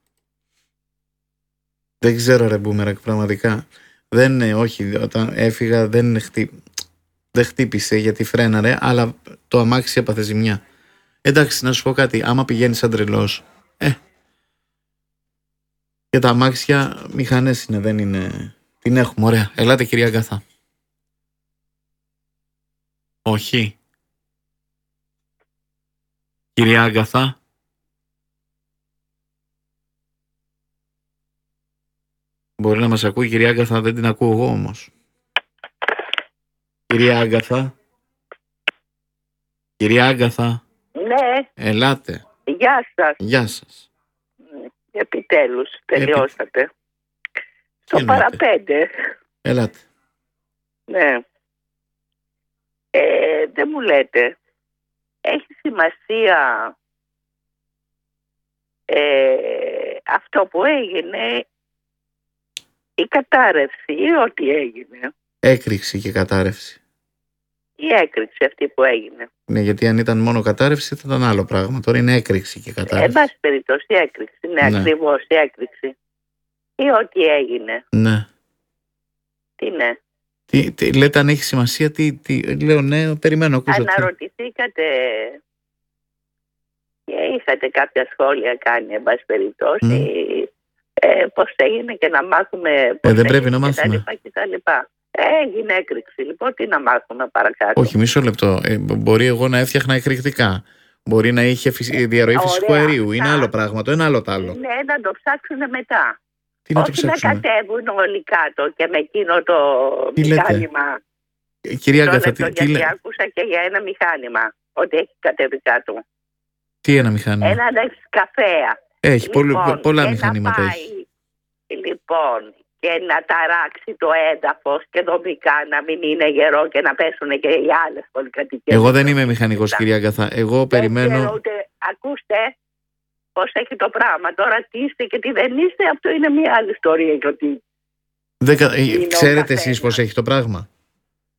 δεν ξέρω, ρε Μπούμερακ, πραγματικά. Όχι, όταν έφυγα δεν χτύπησε γιατί φρέναρε, αλλά το αμάξι έπαθε ζημιά. Εντάξει, να σου πω κάτι, άμα πηγαίνεις σαν τρελός, και τα αμάξια μηχανές είναι, δεν είναι. Την έχουμε, ωραία. Ελάτε, κυρία Αγκαθά. Όχι. Κυρία Αγκαθά. Μπορεί να μας ακούει η κυρία Άγκαθα, δεν την ακούω εγώ όμως. Κυρία Άγκαθα. Κυρία Άγκαθα. Ναι. Ελάτε. Γεια σας. Γεια σας. Επιτέλους, τελειώσατε. Το παραπέντε. Ελάτε. Ναι. Δεν μου λέτε. Έχει σημασία αυτό που έγινε, η κατάρρευση ή ό,τι έγινε? Έκρηξη και κατάρρευση. Η έκρηξη αυτή που έγινε. Ναι, γιατί αν ήταν μόνο κατάρρευση θα ήταν άλλο πράγμα. Τώρα είναι έκρηξη και κατάρρευση. Εν πάση περιπτώσει, η έκρηξη. Ναι, ακριβώς, η έκρηξη. Ή ό,τι έγινε. Ναι. Τι ναι? Τι λέτε, αν έχει σημασία, λέω ναι, περιμένω, ακούσω. Αναρωτηθήκατε και είχατε κάποια σχόλια κάνει, εν πάση περιπτώσει, πώς έγινε και να μάθουμε πώς δεν πρέπει να μάθουμε. Έγινε έκρηξη, λοιπόν, τι να μάθουμε παρακάτω? Όχι, μισό λεπτό. Μπορεί εγώ να έφτιαχνα εκρηκτικά. Μπορεί να είχε διαρροή φυσικού αερίου. Είναι άλλο πράγμα το, ένα άλλο τ' άλλο. Ναι, να το ψάξουν μετά. Τι να όχι το ψάξουμε? να κατέβουν όλοι κάτω και με εκείνο το μηχάνημα. Κυρία Αγκαθά, γιατί άκουσα και για ένα μηχάνημα ότι έχει κατέβει κάτω. Τι ένα μηχάνημα? Έναν καφέα. Έχει πολλά μηχανήματα. Έχει. Λοιπόν, και να ταράξει το έδαφος και δομικά να μην είναι γερό και να πέσουν και οι άλλες πολυκατοικίες. Εγώ δεν είμαι μηχανικός, κυρία Αγκαθά. Εγώ περιμένω. Ακούστε πώς έχει το πράγμα. Τώρα τι είστε και τι δεν είστε, αυτό είναι μια άλλη ιστορία. Γιατί ξέρετε εσείς πώς έχει το πράγμα?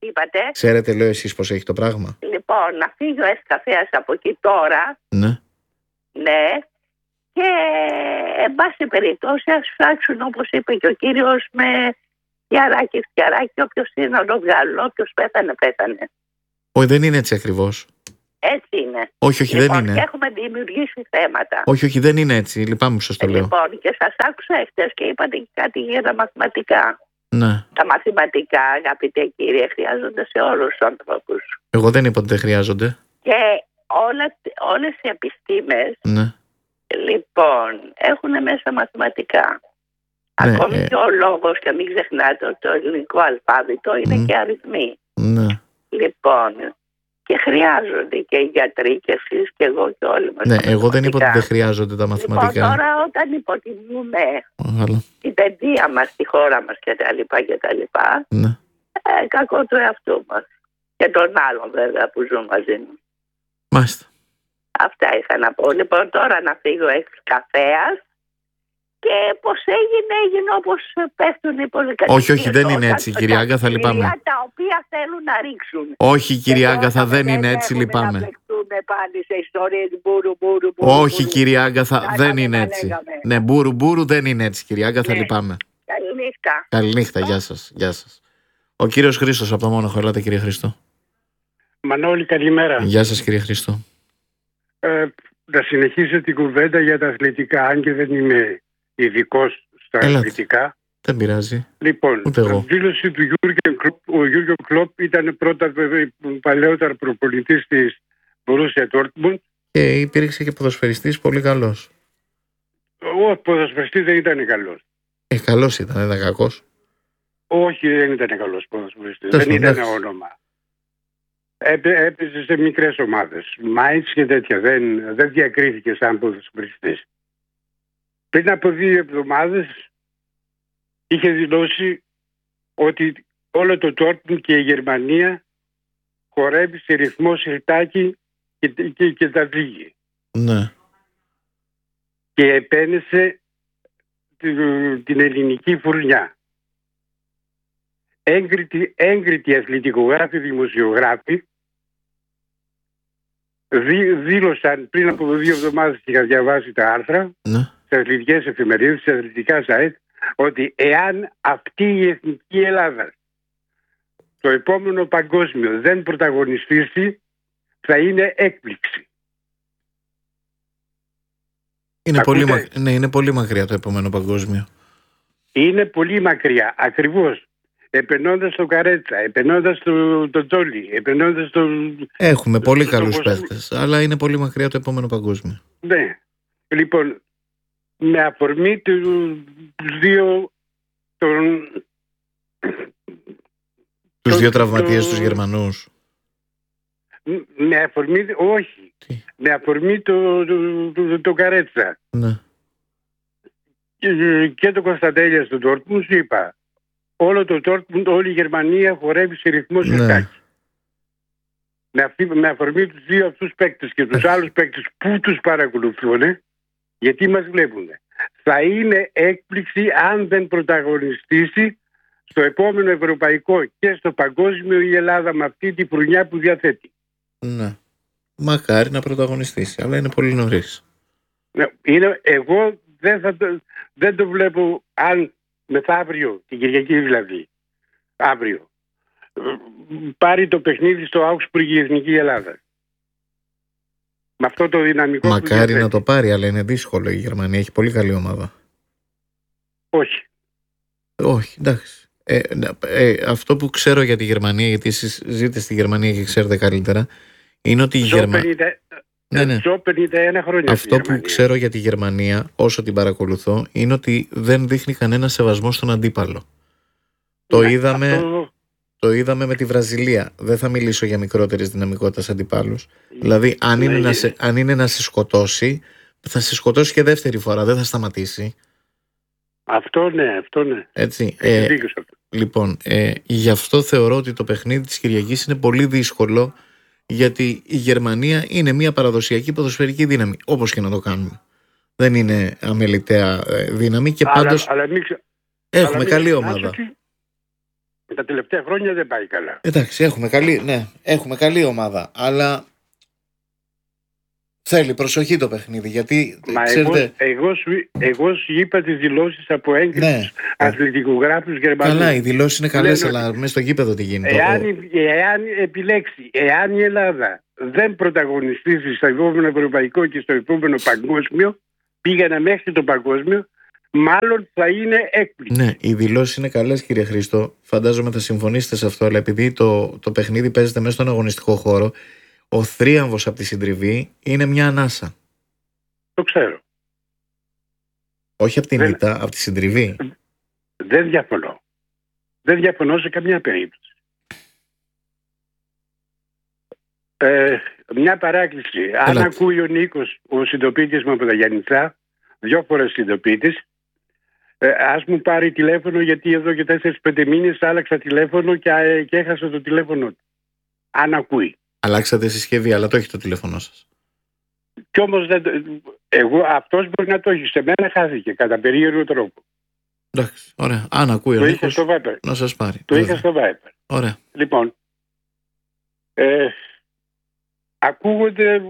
Είπατε. Ξέρετε, λέω, εσείς πώς έχει το πράγμα? Λοιπόν, να φύγει ο Εσκαφέας από εκεί τώρα. Ναι. Ναι. Και εν πάση περιπτώσει ας φτιάξουν, όπως είπε και ο κύριος, με φτιαράκι, όποιος είναι να το βγάλουν, όποιος πέθανε, πέθανε. Όχι, δεν είναι έτσι ακριβώς. Έτσι είναι. Όχι, λοιπόν, δεν είναι. Και έχουμε δημιουργήσει θέματα. Όχι, δεν είναι έτσι. Λυπάμαι που σας το λέω. Λοιπόν, και σας άκουσα χτες και είπατε και κάτι για τα μαθηματικά. Ναι. Τα μαθηματικά, αγαπητέ κύριε, χρειάζονται σε όλους τους ανθρώπους. Εγώ δεν είπα ότι δεν χρειάζονται. Και όλες οι επιστήμες, Ναι. λοιπόν, έχουν μέσα μαθηματικά. Ναι, Ακόμη και ο λόγος, και μην ξεχνάτε ότι το ελληνικό αλφάβητο είναι και αριθμοί. Ναι. Λοιπόν, και χρειάζονται και οι γιατροί και εσείς και εγώ και όλοι μας. Ναι, εγώ δεν είπα ότι δεν χρειάζονται τα μαθηματικά. Λοιπόν, τώρα όταν υποτιμούμε Αλλά... την παιδεία μας, στη χώρα μας κτλ. Ναι. Κακό του εαυτού μας. Και των άλλων βέβαια που ζουν μαζί μου. Μάλιστα. Αυτά είχα να πω. Λοιπόν, τώρα να φύγω Εσκαφέας. Και πώς έγινε όπως πέφτουν οι πολυκατοικίες. Όχι, δεν είναι έτσι, κυρία Άγκαθα, λυπάμαι. Τα οποία θέλουν να ρίξουν. Όχι, κυρία Άγκαθα, δεν είναι έτσι, λυπάμαι. Να πάλι σε ιστορίες μπούρου. Όχι, κυρία Άγκαθα, δεν είναι έτσι. Ναι, μπούρου δεν είναι έτσι, κυρία Άγκαθα, λυπάμαι. Καληνύχτα. Καληνύχτα, γεια σας. Ο κύριος Χρήστος από το Μόναχο, ελάτε κύριε Χρήστο. Μανώλη, καλημέρα. Γεια σας κύριε Χρήστο. Να συνεχίσω την κουβέντα για τα αθλητικά, αν και δεν είμαι ειδικός στα αθλητικά. Δεν πειράζει. Λοιπόν, η δήλωση του Γιούργεν Κλοπ. Ο Γιούργεν Κλοπ ήταν παλαιότερα προπονητής της Μπορούσια Ντόρτμουντ. Και υπήρξε και ποδοσφαιριστής πολύ καλός. Ο ποδοσφαιριστής δεν ήταν καλός. Καλός ήταν, δεν ήταν κακός. Όχι, δεν ήταν καλός ποδοσφαιριστής. Δεν ήταν όνομα. Έπαιζε σε μικρές ομάδες. Μάιτς και τέτοια. Δεν διακρίθηκε σαν ποδοσφαιριστής. Πριν από 2 εβδομάδες είχε δηλώσει ότι όλο το Ντόρτμουντ και η Γερμανία χορεύει σε ρυθμό σιρτάκι και τα δίγει. Ναι. Και επένεσε την ελληνική φουρνιά. Έγκριτοι αθλητικογράφοι, δημοσιογράφοι δήλωσαν πριν από 2 εβδομάδες και είχα διαβάσει τα άρθρα σε αθλητικές εφημερίδες, σε αθλητικά site, ότι εάν αυτή η εθνική Ελλάδα το επόμενο παγκόσμιο δεν πρωταγωνιστήσει, θα είναι έκπληξη. Είναι πολύ μακριά το επόμενο παγκόσμιο. Είναι πολύ μακριά, ακριβώς. Επενώντας τον Καρέτσα, επενώντας τον Τόλι, επενώντας τον... Έχουμε πολύ καλούς παίχτες, αλλά είναι πολύ μακριά το επόμενο παγκόσμιο. Ναι. Λοιπόν, με αφορμή τους δύο τραυματίες τους Γερμανούς. Με αφορμή, όχι. Με αφορμή το Καρέτσα. Ναι. Και το Κωνσταντέλια στον Ντόρτμουντ είπα. Όλο το Ντόρτμουντ, όλη η Γερμανία χορεύει σε ρυθμό σιρτάκι. Με αφορμή τους 2 αυτούς παίκτες και τους άλλους παίκτες που τους παρακολουθούν, γιατί μας βλέπουν. Θα είναι έκπληξη αν δεν πρωταγωνιστήσει στο επόμενο ευρωπαϊκό και στο παγκόσμιο η Ελλάδα με αυτή τη φουρνιά που διαθέτει. Ναι. Μακάρι να πρωταγωνιστήσει, αλλά είναι πολύ νωρίς. Εγώ δεν το βλέπω αν μεθαύριο, την Κυριακή δηλαδή, αύριο, πάρει το παιχνίδι στο Augsburg η Εθνική Ελλάδα. Με αυτό το δυναμικό. Μακάρι να το πάρει, αλλά είναι δύσκολο. Η Γερμανία έχει πολύ καλή ομάδα. Όχι, εντάξει. Αυτό που ξέρω για τη Γερμανία, γιατί εσείς ζείτε στη Γερμανία και ξέρετε καλύτερα, είναι ότι η Γερμανία... Ζω 51 χρόνια. Αυτό που ξέρω για τη Γερμανία, όσο την παρακολουθώ, είναι ότι δεν δείχνει κανένα σεβασμό στον αντίπαλο. Το είδαμε με τη Βραζιλία. Δεν θα μιλήσω για μικρότερης δυναμικότητας αντιπάλους. Δηλαδή, αν είναι να σε σκοτώσει, θα σε σκοτώσει και δεύτερη φορά. Δεν θα σταματήσει. Αυτό ναι. Έτσι. Λοιπόν, γι' αυτό θεωρώ ότι το παιχνίδι της Κυριακής είναι πολύ δύσκολο, γιατί η Γερμανία είναι μια παραδοσιακή ποδοσφαιρική δύναμη, όπως και να το κάνουμε. Δεν είναι αμεληταία δύναμη και πάντως έχουμε καλή ομάδα. Τα τελευταία χρόνια δεν πάει καλά. Εντάξει, έχουμε καλή ομάδα, αλλά θέλει προσοχή το παιχνίδι, γιατί ξέρετε... εγώ σου είπα τις δηλώσεις από έγκριτους αθλητικογράφους Γερμανούς. Καλά, οι δηλώσεις είναι καλές, αλλά μέσα στο γήπεδο τι γίνεται. Εάν επιλέξει, εάν η Ελλάδα δεν πρωταγωνιστήσει στο επόμενο ευρωπαϊκό και στο επόμενο παγκόσμιο, πήγαινε μέχρι το παγκόσμιο, μάλλον θα είναι έκπληξη. Ναι, οι δηλώσεις είναι καλές, κύριε Χρήστο. Φαντάζομαι θα συμφωνήσετε σε αυτό, αλλά επειδή το παιχνίδι παίζεται μέσα στον αγωνιστικό χώρο, ο θρίαμβος από τη συντριβή είναι μια ανάσα. Το ξέρω. Όχι από την ήττα, από τη συντριβή. Δεν διαφωνώ. Δεν διαφωνώ σε καμιά περίπτωση. Μια παράκληση. Αν ακούει ο Νίκος, ο συντοπίτης μου από τα Γιάννητσά, 2 φορές συντοπίτης, ας μου πάρει τηλέφωνο, γιατί εδώ και 4-5 μήνες άλλαξα τηλέφωνο και έχασα το τηλέφωνο του. Αν ακούει. Αλλάξατε συσκευή, αλλά το έχει το τηλέφωνο σας. Κι όμως αυτός μπορεί να το έχει. Σε μένα χάθηκε κατά περίεργο τρόπο. Εντάξει, ωραία. Αν ακούει ο Νίκος, να σας πάρει. Το είχα στο Viber. Ωραία. Λοιπόν, ακούγονται...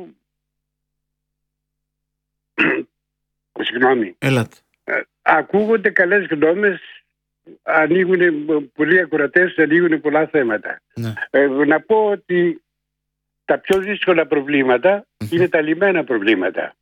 Συγγνώμη. Έλατε. Ακούγονται καλές γνώμες, ανοίγουν πολλοί ακροατές, ανοίγουν πολλά θέματα. Ναι. Να πω ότι τα πιο δύσκολα προβλήματα είναι τα λυμμένα προβλήματα.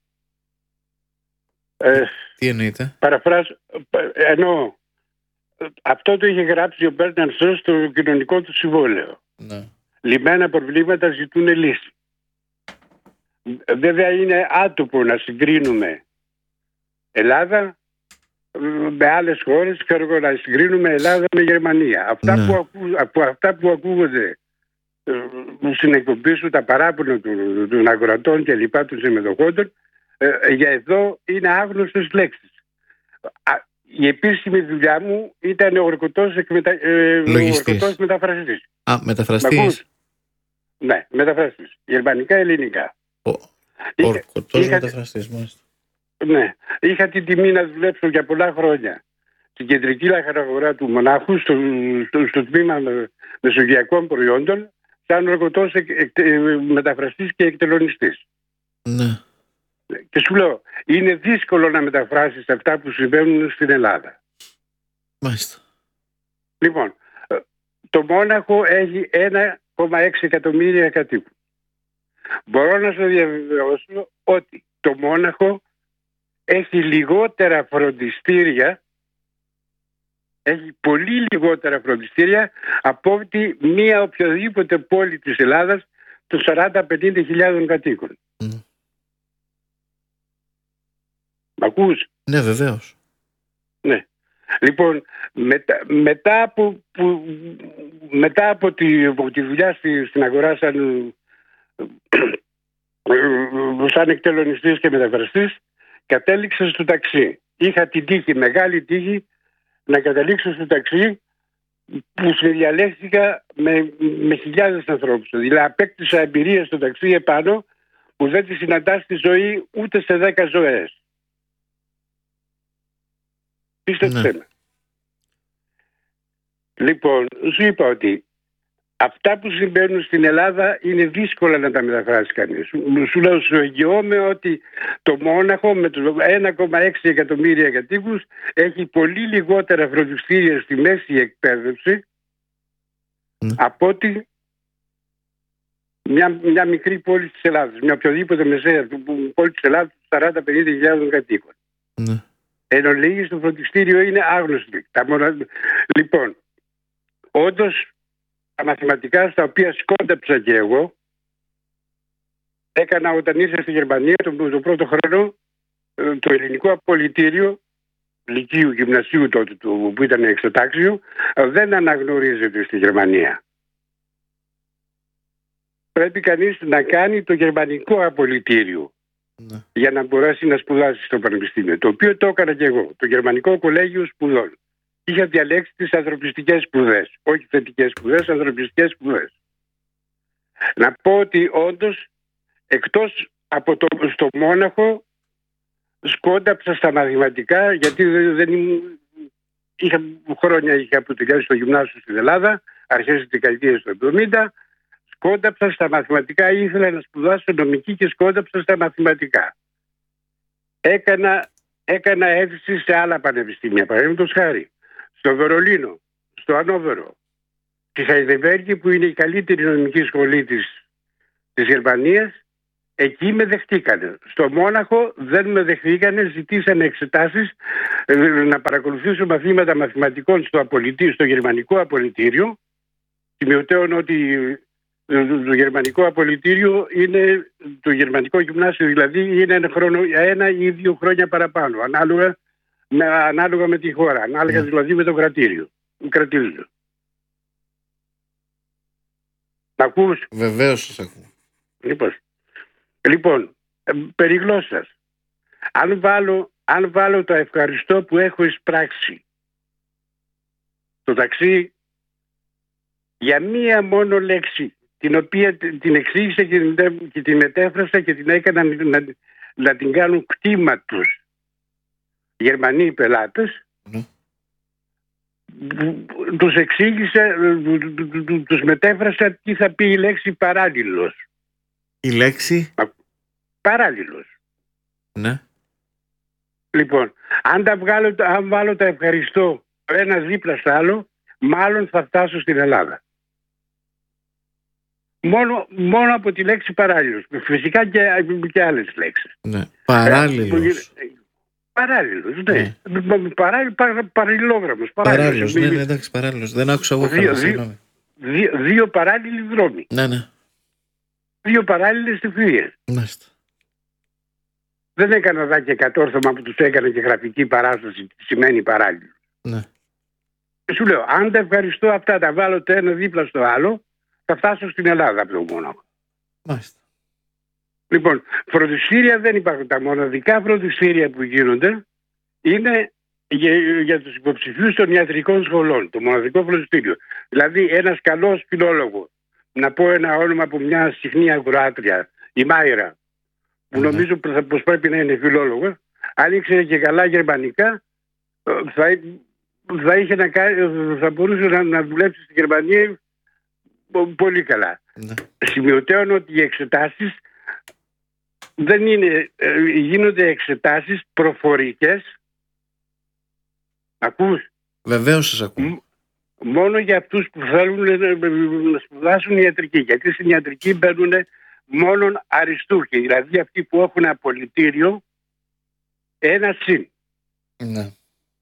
Τι εννοείτε? Εννοώ, αυτό το είχε γράψει ο Μπέρναρντ Σο στο κοινωνικό του συμβόλαιο. Ναι. Λυμμένα προβλήματα ζητούν λύση. Βέβαια είναι άτομο να συγκρίνουμε Ελλάδα με άλλες χώρες, ξέρω να συγκρίνουμε Ελλάδα με Γερμανία. Αυτά που ακούγονται στην εκπομπή σου, τα παράπονα των ακροατών και λοιπά, των συμμετοχόντων, για εδώ είναι άγνωστες λέξεις. Η επίσημη δουλειά μου ήταν ο ορκωτός μεταφραστής. Μεταφραστής. Ναι, μεταφραστής. Γερμανικά, ελληνικά. Ορκωτός μεταφραστής, μάλιστα. Ναι, είχα την τιμή να δουλέψω για πολλά χρόνια στην κεντρική λαχανογορά του Μονάχου, στο τμήμα μεσογειακών προϊόντων, σαν ορκωτός μεταφραστής και εκτελονιστής. Ναι. Και σου λέω, είναι δύσκολο να μεταφράσεις αυτά που συμβαίνουν στην Ελλάδα. Μάλιστα. Λοιπόν, το Μόναχο έχει 1,6 εκατομμύρια κατοίκους. Μπορώ να σου διαβεβαιώσω ότι το Μόναχο έχει λιγότερα φροντιστήρια, έχει πολύ λιγότερα φροντιστήρια από ότι μία οποιοδήποτε πόλη της Ελλάδας των 40-50 κατοίκων. Μ' ακούς? Ναι, βεβαίως. Ναι. Λοιπόν, μετά από τη δουλειά στην αγορά σαν εκτελονιστής και μεταφραστής, κατέληξα στο ταξί. Είχα την τύχη, μεγάλη τύχη, να καταλήξω στο ταξί που συνδιαλέχθηκα με χιλιάδες ανθρώπους. Δηλαδή απέκτησα εμπειρία στο ταξί επάνω που δεν τη συναντάς στη ζωή ούτε σε 10 ζωές. Πίστεψέ με. Λοιπόν, σου είπα ότι αυτά που συμβαίνουν στην Ελλάδα είναι δύσκολα να τα μεταφράσει κανείς. Σου λέω, σου εγγυώμαι ότι το Μόναχο με τους 1,6 εκατομμύρια κατοίκους έχει πολύ λιγότερα φροντιστήρια στη μέση εκπαίδευση από ότι μια μικρή πόλη της Ελλάδας, μια οποιοδήποτε μεσαία πόλη της Ελλάδας 40-50 κατοίκων. Εν ολίγης το φροντιστήριο είναι άγνωστο. Λοιπόν, όντως τα μαθηματικά στα οποία σκόνταψα και εγώ έκανα όταν ήρθα στη Γερμανία το πρώτο χρόνο το ελληνικό απολυτήριο λυκείου, γυμνασίου τότε που ήταν εξωτάξιο, δεν αναγνωρίζεται στη Γερμανία. Πρέπει κανείς να κάνει το γερμανικό απολυτήριο για να μπορέσει να σπουδάσει στο πανεπιστήμιο, το οποίο το έκανα και εγώ, το Γερμανικό Κολέγιο Σπουδών. Είχα διαλέξει τις ανθρωπιστικές σπουδές, όχι θετικές σπουδές, ανθρωπιστικές σπουδές. Να πω ότι όντως, εκτός από στο Μόναχο, σκόνταψα στα μαθηματικά, γιατί δεν ήμουν είχα που τελειώσει στο γυμνάσιο στην Ελλάδα, αρχές της δεκαετίας του 70. Σκόνταψα στα μαθηματικά, ήθελα να σπουδάσω νομική και σκόνταψα στα μαθηματικά. Έκανα αίτηση σε άλλα πανεπιστήμια, παραδείγματος χάρη στο Βερολίνο, στο Ανόβερο, στη Χαϊδελβέργη που είναι η καλύτερη νομική σχολή της Γερμανίας. Εκεί με δεχτήκανε. Στο Μόναχο δεν με δεχτήκανε, ζητήσανε εξετάσεις να παρακολουθήσω μαθήματα μαθηματικών στο γερμανικό απολυτήριο. Σημειωτέων ότι το γερμανικό απολυτήριο είναι το γερμανικό γυμνάσιο, δηλαδή είναι ένα ή 2 χρόνια παραπάνω, ανάλογα με τη χώρα, ανάλογα δηλαδή με το κρατήριο. Μ' ακούς? Βεβαίως σας ακούω. Λοιπόν, περί γλώσσας. Αν βάλω το ευχαριστώ που έχω εισπράξει στο ταξί για μία μόνο λέξη, την οποία την εξήγησα και την μετέφρασα και την έκανα να την κάνουν κτήμα τους Γερμανοί πελάτες, τους εξήγησα, τους μετέφρασα τι θα πει η λέξη παράλληλος. Η λέξη παράλληλος. Ναι. Λοιπόν, αν βάλω τα ευχαριστώ ένα δίπλα στο άλλο, μάλλον θα φτάσω στην Ελλάδα. Μόνο από τη λέξη παράλληλος. Φυσικά και άλλες λέξεις. Ναι. Παράλληλος. Παράλληλος, ναι. Παραλληλόγραμμος. Παράλληλος, ναι, εντάξει, παράλληλος. Δεν άκουσα εγώ καλά, συγγνώμη. Δύο παράλληλοι δρόμοι. Ναι. 2 παράλληλες ευθείες. Μάλιστα. Δεν έκανα δά και κατόρθωμα που τους έκανα και γραφική παράσταση τι σημαίνει παράλληλο. Ναι. Και σου λέω, αν τα ευχαριστώ αυτά, τα βάλω το ένα δίπλα στο άλλο, θα φτάσω στην Ελλάδα από το Μόναχο. Μάλιστα. Λοιπόν, φροντιστήρια δεν υπάρχουν. Τα μοναδικά φροντιστήρια που γίνονται είναι για τους υποψηφίους των ιατρικών σχολών. Το μοναδικό φροντιστήριο. Δηλαδή ένας καλός φιλόλογος. Να πω ένα όνομα από μια συχνή ακροάτρια, η Μάιρα, που νομίζω πως πρέπει να είναι φιλόλογος. Αν ήξερε και καλά γερμανικά, θα μπορούσε να δουλέψει στη Γερμανία πολύ καλά. Σημειωτέων ότι οι εξετάσεις γίνονται εξετάσεις προφορικές. Ακούς? Βεβαίως σας ακούω. Μόνο για αυτούς που θέλουν να σπουδάσουν ιατρική. Γιατί στην ιατρική μπαίνουν μόνον αριστούχοι. Δηλαδή αυτοί που έχουν απολυτήριο 1+. Ναι.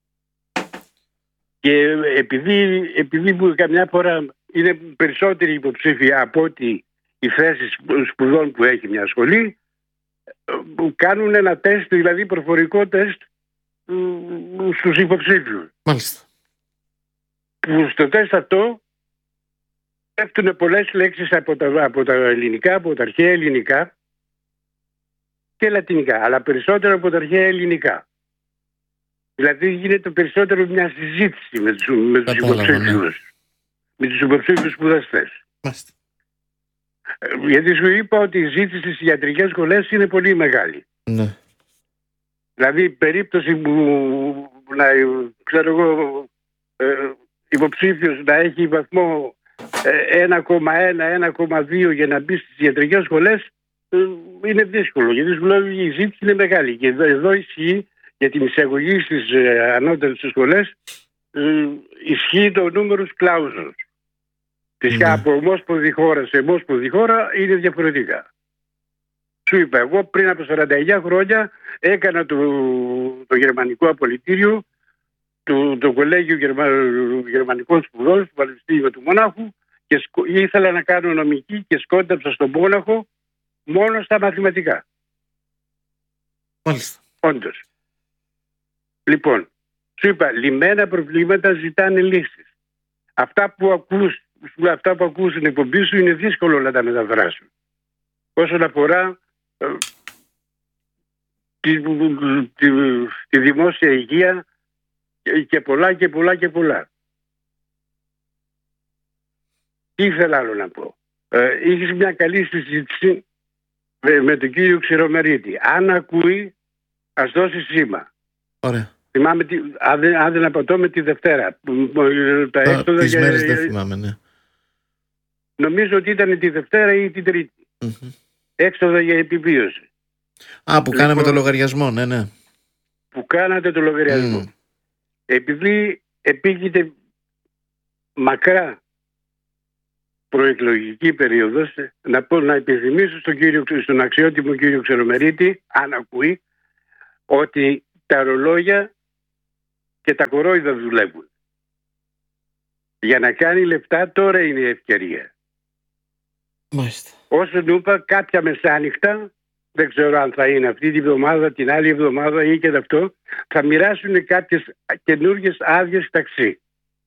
Και επειδή που καμιά φορά είναι περισσότεροι υποψήφοι από ότι οι θέσεις σπουδών που έχει μια σχολή, κάνουν ένα τεστ, δηλαδή προφορικό τεστ στους υποψήφιους. Μάλιστα. Που στο τεστ αυτό πέφτουν πολλές λέξεις από τα ελληνικά, από τα αρχαία ελληνικά και λατινικά, αλλά περισσότερο από τα αρχαία ελληνικά. Δηλαδή γίνεται περισσότερο μια συζήτηση με τους υποψήφιους. Με τους υποψήφιους σπουδαστές. Μάλιστα. Γιατί σου είπα ότι η ζήτηση στις ιατρικές σχολές είναι πολύ μεγάλη. Ναι. Δηλαδή η περίπτωση που υποψήφιος να έχει βαθμό 1,1, 1,2 για να μπει στις ιατρικές σχολές είναι δύσκολο. Γιατί σου λέω η ζήτηση είναι μεγάλη. Και εδώ ισχύει για την εισαγωγή στις ανώτερες σχολές ισχύει το νούμερος κλάουζος. Φυσικά από ομόσπονδη χώρα σε ομόσπονδη χώρα είναι διαφορετικά. Σου είπα, εγώ πριν από 49 χρόνια έκανα το γερμανικό απολυτήριο, το κολέγιο γερμανικών σπουδών στο Πανεπιστήμιο του Μονάχου και ήθελα να κάνω νομική και σκόνταψα στον Μόναχο μόνο στα μαθηματικά. Μάλιστα. Όντως. Λοιπόν, σου είπα, λυμμένα προβλήματα ζητάνε λύσεις. Αυτά που ακούς στην εκπομπή σου είναι δύσκολο να τα μεταφράσουν. Όσον αφορά τη δημόσια υγεία και πολλά και πολλά και πολλά. Τι ήθελα άλλο να πω. Είχες μια καλή συζήτηση με τον κύριο Ξηρομερίτη. Αν ακούει, ας δώσει σήμα. Ωραία. Θυμάμαι, αν δεν απατώμε, τη Δευτέρα. Τα έξοδα τις μέρες δεν θυμάμαι, ναι. Νομίζω ότι ήταν τη Δευτέρα ή την Τρίτη. Έξοδα για επιβίωση. Που κάναμε το λογαριασμό, ναι. Που κάνατε το λογαριασμό. Επειδή επίκειται μακρά προεκλογική περίοδος, να υπενθυμίσω στον αξιότιμο κύριο Ξερομερίτη, αν ακούει, ότι τα ρολόγια και τα κορόιδα δουλεύουν. Για να κάνει λεφτά τώρα είναι η ευκαιρία. Μάλιστα. Όσο του είπα, κάποια μεσάνυχτα, δεν ξέρω αν θα είναι αυτή τη βδομάδα, την άλλη εβδομάδα ή και αυτό, θα μοιράσουν κάποιες καινούργιες άδειες ταξί.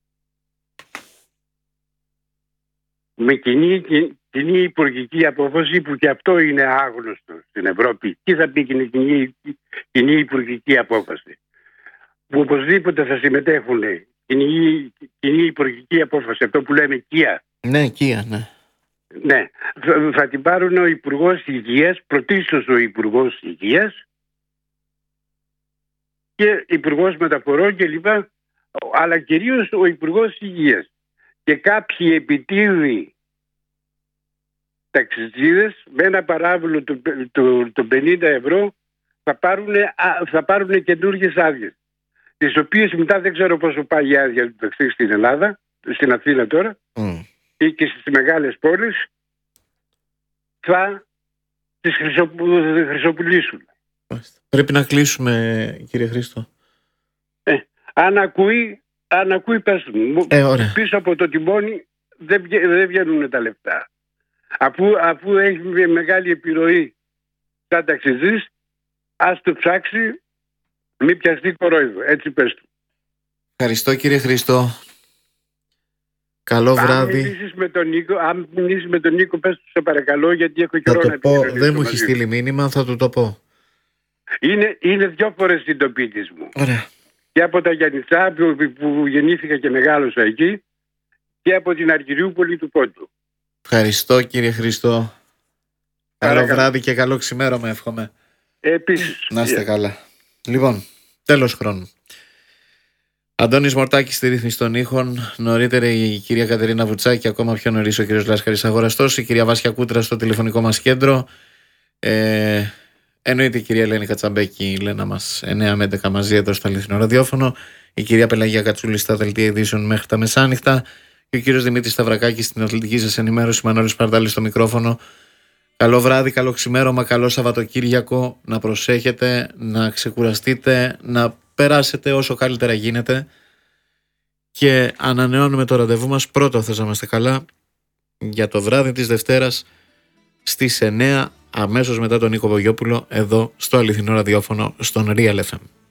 Με κοινή υπουργική απόφαση, που και αυτό είναι άγνωστο στην Ευρώπη. Τι θα πει κοινή υπουργική απόφαση? Που οπωσδήποτε θα συμμετέχουν κοινή υπουργική απόφαση, αυτό που λέμε ΚΙΑ. Ναι, ΚΙΑ, ναι. Ναι, θα την πάρουν ο Υπουργός Υγείας, πρωτίστως ο Υπουργός Υγείας και Υπουργός Μεταφορών κλπ. Αλλά κυρίως ο Υπουργός Υγείας. Και κάποιοι επιτίδοι ταξιτζίδες με ένα παράβολο των 50 ευρώ θα πάρουν καινούργιες άδειες, τις οποίες μετά δεν ξέρω πόσο πάει η άδεια του ταξί στην Ελλάδα, στην Αθήνα τώρα, ή και στις μεγάλες πόλεις, θα τις χρυσοπουλήσουν. Πρέπει να κλείσουμε, κύριε Χρήστο. Αν ακούει πες μου. Πίσω από το τιμόνι δεν βγαίνουν τα λεφτά. Αφού έχει μεγάλη επιρροή σαν ταξιτζής, ας το ψάξει, μην πιαστεί κορόιδο. Έτσι πες του. Ευχαριστώ, κύριε Χρήστο. Καλό βράδυ. Αν μιλήσεις με τον Νίκο, πες του σε παρακαλώ, γιατί έχω καιρό να επικοινωνήσω. Δεν μου έχει στείλει μήνυμα, θα του το πω. Είναι 2 φορές συντοπίτης μου. Ωραία. Και από τα Γιαννητσά που γεννήθηκα και μεγάλωσα εκεί, και από την Αργυριούπολη του Πόντου. Ευχαριστώ, κύριε Χρήστο. Καλό βράδυ και καλό ξημέρωμα, εύχομαι. Επίσης. Να είστε καλά. Λοιπόν, τέλος χρόνου. Αντώνης Μορτάκης στη ρύθμιση των ήχων. Νωρίτερα η κυρία Κατερίνα Βουτσάκη, ακόμα πιο νωρίς ο κύριος Λάσκαρης Αγοραστός, η κυρία Βάσια Κούτρα στο τηλεφωνικό μας κέντρο. Εννοείται η κυρία Ελένη Κατσαμπέκη, η Λένα μας 9 με 11 μαζί εδώ στο αληθινό ραδιόφωνο. Η κυρία Πελαγία Κατσούλη στα δελτία ειδήσεων μέχρι τα μεσάνυχτα. Και ο κύριος Δημήτρης Σταυρακάκης στην αθλητική σας ενημέρωση. Μανώλης Παρτάλης στο μικρόφωνο. Καλό βράδυ, καλό ξημέρωμα, καλό Σαββατοκύριακο. Να προσέχετε, να ξεκουραστείτε, να περάσετε όσο καλύτερα γίνεται. Και ανανεώνουμε το ραντεβού μας. Πρώτο θες να είμαστε καλά για το βράδυ της Δευτέρας στις 9, αμέσως μετά τον Νίκο Βογιόπουλο, εδώ στο αληθινό ραδιόφωνο στον Real FM.